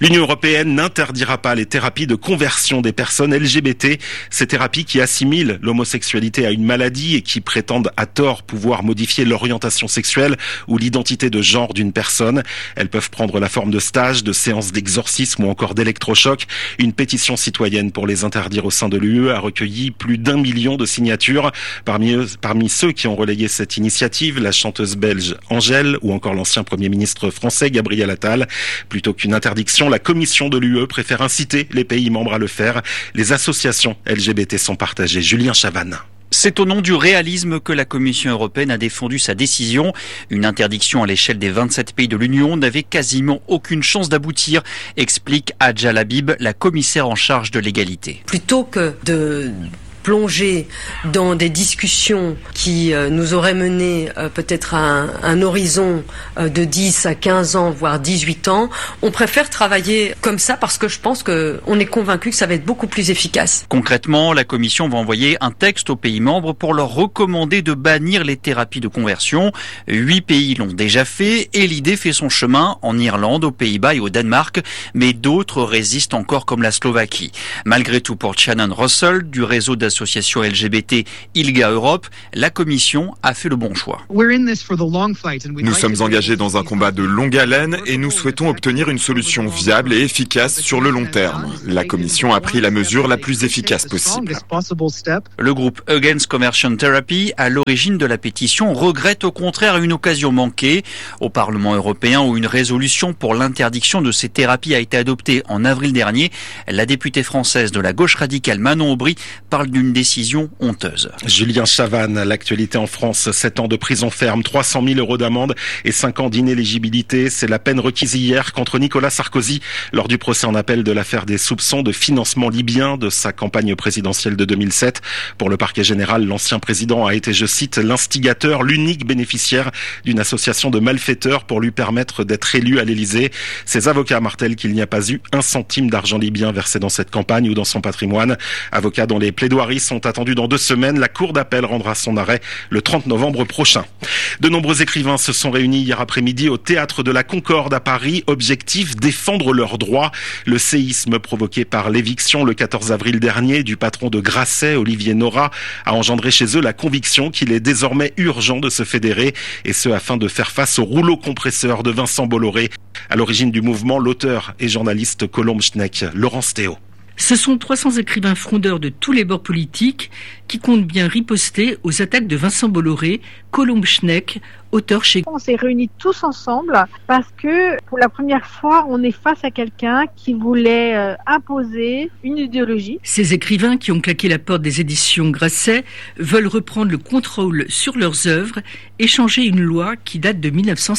L'Union européenne n'interdira pas les thérapies de conversion des personnes LGBT. Ces thérapies qui assimilent l'homosexualité à une maladie et qui prétendent à tort pouvoir modifier l'orientation sexuelle ou l'identité de genre d'une personne. Elles peuvent prendre la forme de stages, de séances d'exorcisme ou encore d'électrochocs. Une pétition citoyenne pour les interdire au sein de l'UE a recueilli plus d'1 million de signatures. Parmi ceux qui ont relayé cette initiative, la chanteuse belge Angèle ou encore l'ancien Premier ministre français Gabriel Attal. Plutôt qu'une interdiction, la Commission de l'UE préfère inciter les pays membres à le faire. Les associations LGBT sont partagées. Julien Chavannes. C'est au nom du réalisme que la Commission européenne a défendu sa décision. Une interdiction à l'échelle des 27 pays de l'Union n'avait quasiment aucune chance d'aboutir, explique Adja Labib, la commissaire en charge de l'égalité. Plutôt que de plonger dans des discussions qui nous auraient mené peut-être à un horizon de 10 à 15 ans, voire 18 ans, on préfère travailler comme ça parce que je pense qu'on est convaincu que ça va être beaucoup plus efficace. Concrètement, la Commission va envoyer un texte aux pays membres pour leur recommander de bannir les thérapies de conversion. 8 pays l'ont déjà fait et l'idée fait son chemin en Irlande, aux Pays-Bas et au Danemark, mais d'autres résistent encore comme la Slovaquie. Malgré tout, pour Shannon Russell, du réseau d'association LGBT ILGA Europe, la Commission a fait le bon choix. Nous sommes engagés dans un combat de longue haleine et nous souhaitons obtenir une solution viable et efficace sur le long terme. La Commission a pris la mesure la plus efficace possible. Le groupe Against Conversion Therapy, à l'origine de la pétition, regrette au contraire une occasion manquée. Au Parlement européen, où une résolution pour l'interdiction de ces thérapies a été adoptée en avril dernier, la députée française de la gauche radicale Manon Aubry parle d'une décision honteuse. Julien Chavannes, l'actualité en France, 7 ans de prison ferme, 300 000 euros d'amende et 5 ans d'inéligibilité. C'est la peine requise hier contre Nicolas Sarkozy lors du procès en appel de l'affaire des soupçons de financement libyen de sa campagne présidentielle de 2007. Pour le parquet général, l'ancien président a été, je cite, l'instigateur, l'unique bénéficiaire d'une association de malfaiteurs pour lui permettre d'être élu à l'Élysée. Ses avocats martèlent qu'il n'y a pas eu un centime d'argent libyen versé dans cette campagne ou dans son patrimoine. Avocats dont les plaidoiries sont attendus dans 2 semaines. La Cour d'appel rendra son arrêt le 30 novembre prochain. De nombreux écrivains se sont réunis hier après-midi au Théâtre de la Concorde à Paris. Objectif, défendre leurs droits. Le séisme provoqué par l'éviction le 14 avril dernier du patron de Grasset, Olivier Nora, a engendré chez eux la conviction qu'il est désormais urgent de se fédérer, et ce afin de faire face au rouleau compresseur de Vincent Bolloré. À l'origine du mouvement, l'auteur et journaliste Colombe Schneck, Laurence Théo. Ce sont 300 écrivains frondeurs de tous les bords politiques qui comptent bien riposter aux attaques de Vincent Bolloré, Colombe Schneck, auteur chez... On s'est réunis tous ensemble parce que pour la première fois, on est face à quelqu'un qui voulait imposer une idéologie. Ces écrivains qui ont claqué la porte des éditions Grasset veulent reprendre le contrôle sur leurs œuvres et changer une loi qui date de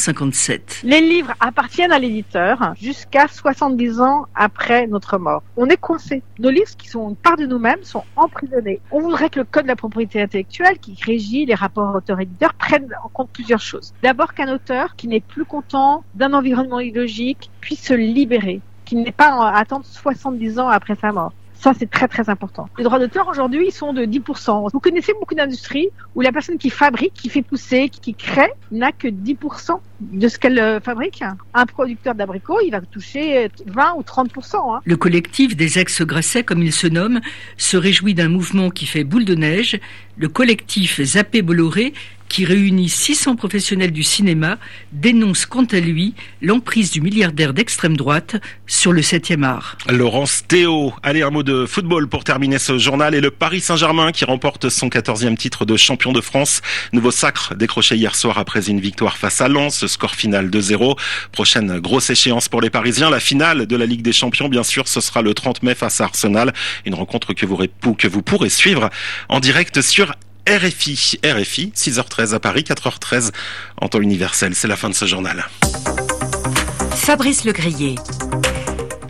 1957. Les livres appartiennent à l'éditeur jusqu'à 70 ans après notre mort. On est coincé. Nos livres, qui sont une part de nous-mêmes, sont emprisonnés. On voudrait que le code de la propriété intellectuelle, qui régit les rapports auteur-éditeur, prenne en compte plusieurs choses. D'abord, qu'un auteur qui n'est plus content d'un environnement idéologique puisse se libérer, qu'il n'ait pas à attendre 70 ans après sa mort. Ça, c'est très très important. Les droits d'auteur aujourd'hui, ils sont de 10%. Vous connaissez beaucoup d'industries où la personne qui fabrique, qui fait pousser, qui crée, n'a que 10% de ce qu'elle fabrique. Un producteur d'abricots, il va toucher 20 ou 30%. Le collectif des ex-Grasset, comme il se nomme, se réjouit d'un mouvement qui fait boule de neige. Le collectif Zappé Bolloré, qui réunit 600 professionnels du cinéma, dénonce quant à lui l'emprise du milliardaire d'extrême droite sur le 7e art. Laurence Théo. Allez, un mot de football pour terminer ce journal. Et le Paris Saint-Germain qui remporte son 14e titre de champion de France. Nouveau sacre décroché hier soir après une victoire face à Lens. Score final 2-0. Prochaine grosse échéance pour les Parisiens. La finale de la Ligue des Champions, bien sûr, ce sera le 30 mai face à Arsenal. Une rencontre que vous pourrez suivre en direct sur RFI, 6h13 à Paris, 4h13 en temps universel. C'est la fin de ce journal. Fabrice Legrier.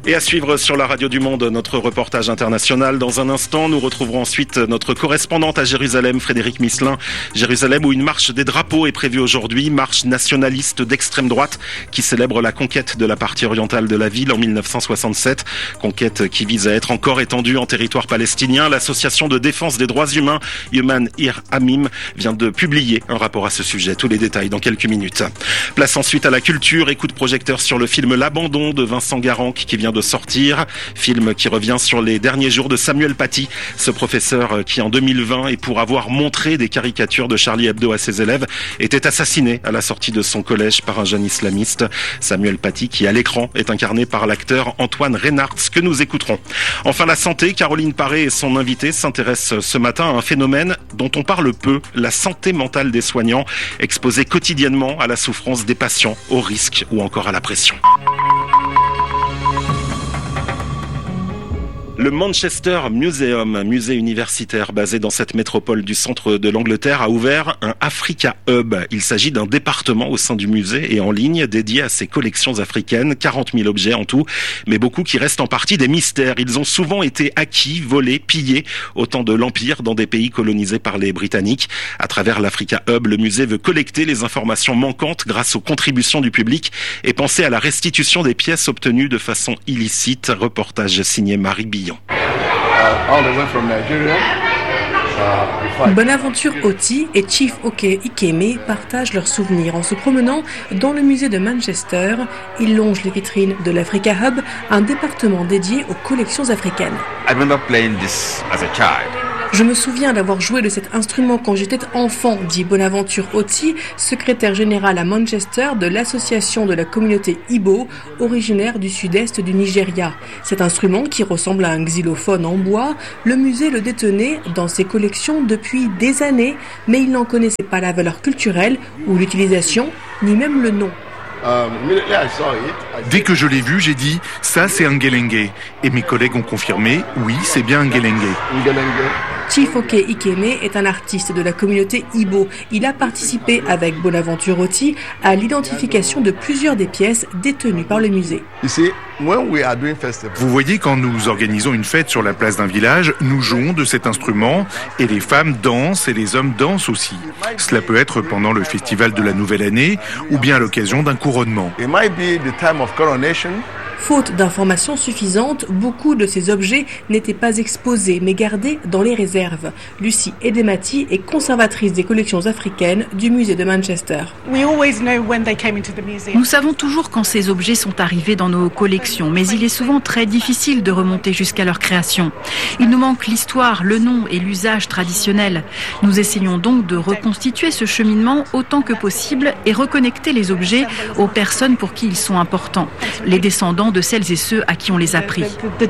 Et à suivre sur la radio du Monde, notre reportage international. Dans un instant, nous retrouverons ensuite notre correspondante à Jérusalem, Frédéric Misselin. Jérusalem, où une marche des drapeaux est prévue aujourd'hui, marche nationaliste d'extrême droite qui célèbre la conquête de la partie orientale de la ville en 1967. Conquête qui vise à être encore étendue en territoire palestinien. L'association de défense des droits humains, Human Ear Amim, vient de publier un rapport à ce sujet. Tous les détails dans quelques minutes. Place ensuite à la culture et coup de projecteur sur le film L'Abandon de Vincent Garanc qui vient de sortir. Film qui revient sur les derniers jours de Samuel Paty, ce professeur qui en 2020, et pour avoir montré des caricatures de Charlie Hebdo à ses élèves, était assassiné à la sortie de son collège par un jeune islamiste. Samuel Paty qui à l'écran est incarné par l'acteur Antoine Reynards que nous écouterons. Enfin la santé, Caroline Paré et son invité s'intéressent ce matin à un phénomène dont on parle peu, la santé mentale des soignants, exposés quotidiennement à la souffrance des patients, au risque ou encore à la pression. Le Manchester Museum, musée universitaire basé dans cette métropole du centre de l'Angleterre, a ouvert un Africa Hub. Il s'agit d'un département au sein du musée et en ligne dédié à ses collections africaines, 40 000 objets en tout, mais beaucoup qui restent en partie des mystères. Ils ont souvent été acquis, volés, pillés au temps de l'Empire dans des pays colonisés par les Britanniques. À travers l'Africa Hub, le musée veut collecter les informations manquantes grâce aux contributions du public et penser à la restitution des pièces obtenues de façon illicite. Reportage signé Marie Billon. Bonaventure Oti et Chief Oke Ikeme partagent leurs souvenirs en se promenant dans le musée de Manchester. Ils longent les vitrines de l'Africa Hub, un département dédié aux collections africaines. Je me souviens d'avoir joué de cet instrument quand j'étais enfant, dit Bonaventure Oti, secrétaire général à Manchester de l'association de la communauté Igbo, originaire du sud-est du Nigeria. Cet instrument, qui ressemble à un xylophone en bois, le musée le détenait dans ses collections depuis des années, mais il n'en connaissait pas la valeur culturelle ou l'utilisation, ni même le nom. Dès que je l'ai vu, j'ai dit « ça c'est un Ngelenge ». Et mes collègues ont confirmé « oui, c'est bien un Ngelenge ». Chief Oke Ikeme est un artiste de la communauté Igbo. Il a participé avec Bonaventure Oti à l'identification de plusieurs des pièces détenues par le musée. Vous voyez, quand nous organisons une fête sur la place d'un village, nous jouons de cet instrument et les femmes dansent et les hommes dansent aussi. Cela peut être pendant le festival de la nouvelle année ou bien à l'occasion d'un couronnement. Faute d'informations suffisantes, beaucoup de ces objets n'étaient pas exposés mais gardés dans les réserves. Lucie Edemati est conservatrice des collections africaines du musée de Manchester. Nous savons toujours quand ces objets sont arrivés dans nos collections, mais il est souvent très difficile de remonter jusqu'à leur création. Il nous manque l'histoire, le nom et l'usage traditionnel. Nous essayons donc de reconstituer ce cheminement autant que possible et reconnecter les objets aux personnes pour qui ils sont importants, les descendants de celles et ceux à qui on les a pris.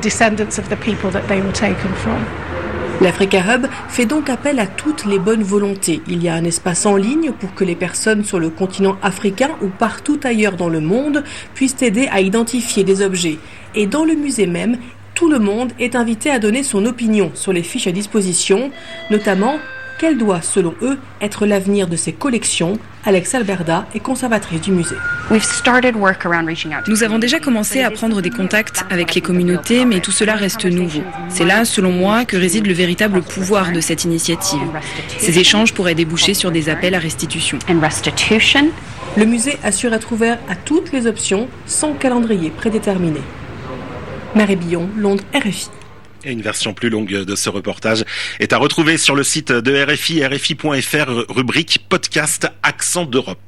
L'Africa Hub fait donc appel à toutes les bonnes volontés. Il y a un espace en ligne pour que les personnes sur le continent africain ou partout ailleurs dans le monde puissent aider à identifier des objets. Et dans le musée même, tout le monde est invité à donner son opinion sur les fiches à disposition, notamment quel doit, selon eux, être l'avenir de ces collections. Alex Alberda est conservatrice du musée. Nous avons déjà commencé à prendre des contacts avec les communautés, mais tout cela reste nouveau. C'est là, selon moi, que réside le véritable pouvoir de cette initiative. Ces échanges pourraient déboucher sur des appels à restitution. Le musée assure être ouvert à toutes les options, sans calendrier prédéterminé. Marie Billon, Londres, RFI. Et une version plus longue de ce reportage est à retrouver sur le site de RFI, rfi.fr, rubrique podcast Accent d'Europe.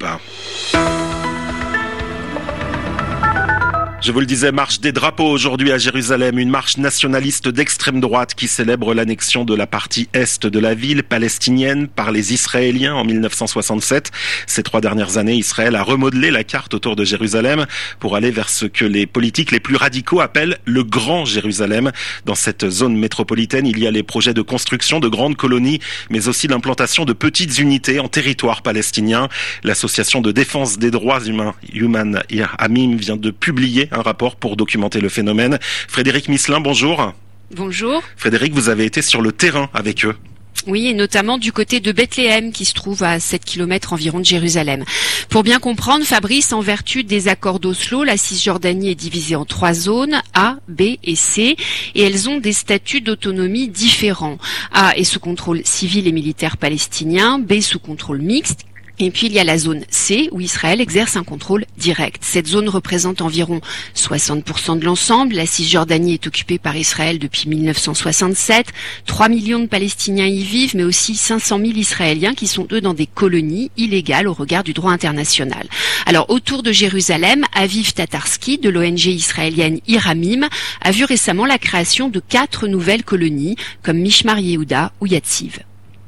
Je vous le disais, marche des drapeaux aujourd'hui à Jérusalem, une marche nationaliste d'extrême droite qui célèbre l'annexion de la partie est de la ville palestinienne par les Israéliens en 1967. Ces 3 dernières années, Israël a remodelé la carte autour de Jérusalem pour aller vers ce que les politiques les plus radicaux appellent le Grand Jérusalem. Dans cette zone métropolitaine, il y a les projets de construction de grandes colonies, mais aussi l'implantation de petites unités en territoire palestinien. L'association de défense des droits humains, Human Ear Amim, vient de publier un rapport pour documenter le phénomène. Frédéric Misselin, bonjour. Bonjour. Frédéric, vous avez été sur le terrain avec eux. Oui, et notamment du côté de Bethléem, qui se trouve à 7 km environ de Jérusalem. Pour bien comprendre, Fabrice, en vertu des accords d'Oslo, la Cisjordanie est divisée en 3 zones, A, B et C, et elles ont des statuts d'autonomie différents. A est sous contrôle civil et militaire palestinien, B sous contrôle mixte, et puis il y a la zone C où Israël exerce un contrôle direct. Cette zone représente environ 60% de l'ensemble. La Cisjordanie est occupée par Israël depuis 1967. 3 millions de Palestiniens y vivent, mais aussi 500 000 Israéliens qui sont eux dans des colonies illégales au regard du droit international. Alors autour de Jérusalem, Aviv Tatarski de l'ONG israélienne Iramim a vu récemment la création de 4 nouvelles colonies comme Mishmar Yehuda ou Yatziv.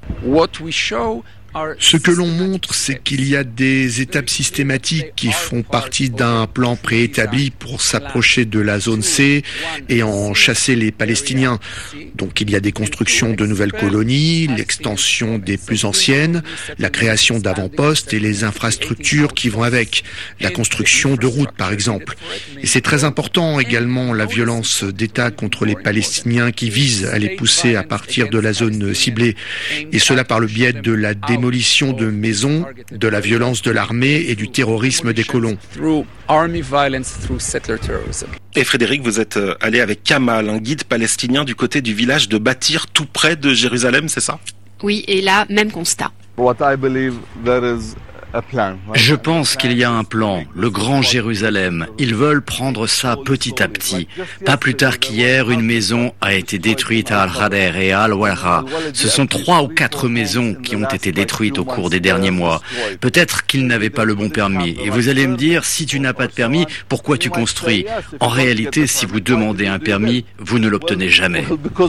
Ce que l'on montre, c'est qu'il y a des étapes systématiques qui font partie d'un plan préétabli pour s'approcher de la zone C et en chasser les Palestiniens. Donc il y a des constructions de nouvelles colonies, l'extension des plus anciennes, la création d'avant-postes et les infrastructures qui vont avec, la construction de routes par exemple. Et c'est très important également la violence d'État contre les Palestiniens qui vise à les pousser à partir de la zone ciblée. Et cela par le biais de la démolition de maisons, de la violence de l'armée et du terrorisme des colons. Et Frédéric, vous êtes allé avec Kamal, un guide palestinien du côté du village de Batir, tout près de Jérusalem, c'est ça? Oui, et là, même constat. Je pense qu'il y a un plan, le Grand Jérusalem. Ils veulent prendre ça petit à petit. Pas plus tard qu'hier, une maison a été détruite à Al-Hader et à Al-Wara. Ce sont 3 ou 4 maisons qui ont été détruites au cours des derniers mois. Peut-être qu'ils n'avaient pas le bon permis. Et vous allez me dire, si tu n'as pas de permis, pourquoi tu construis? En réalité, si vous demandez un permis, vous ne l'obtenez jamais.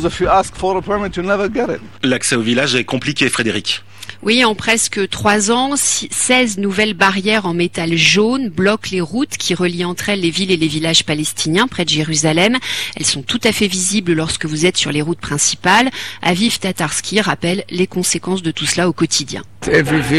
L'accès au village est compliqué, Frédéric. Oui, en presque 3 ans, 16 nouvelles barrières en métal jaune bloquent les routes qui relient entre elles les villes et les villages palestiniens près de Jérusalem. Elles sont tout à fait visibles lorsque vous êtes sur les routes principales. Aviv Tatarski rappelle les conséquences de tout cela au quotidien.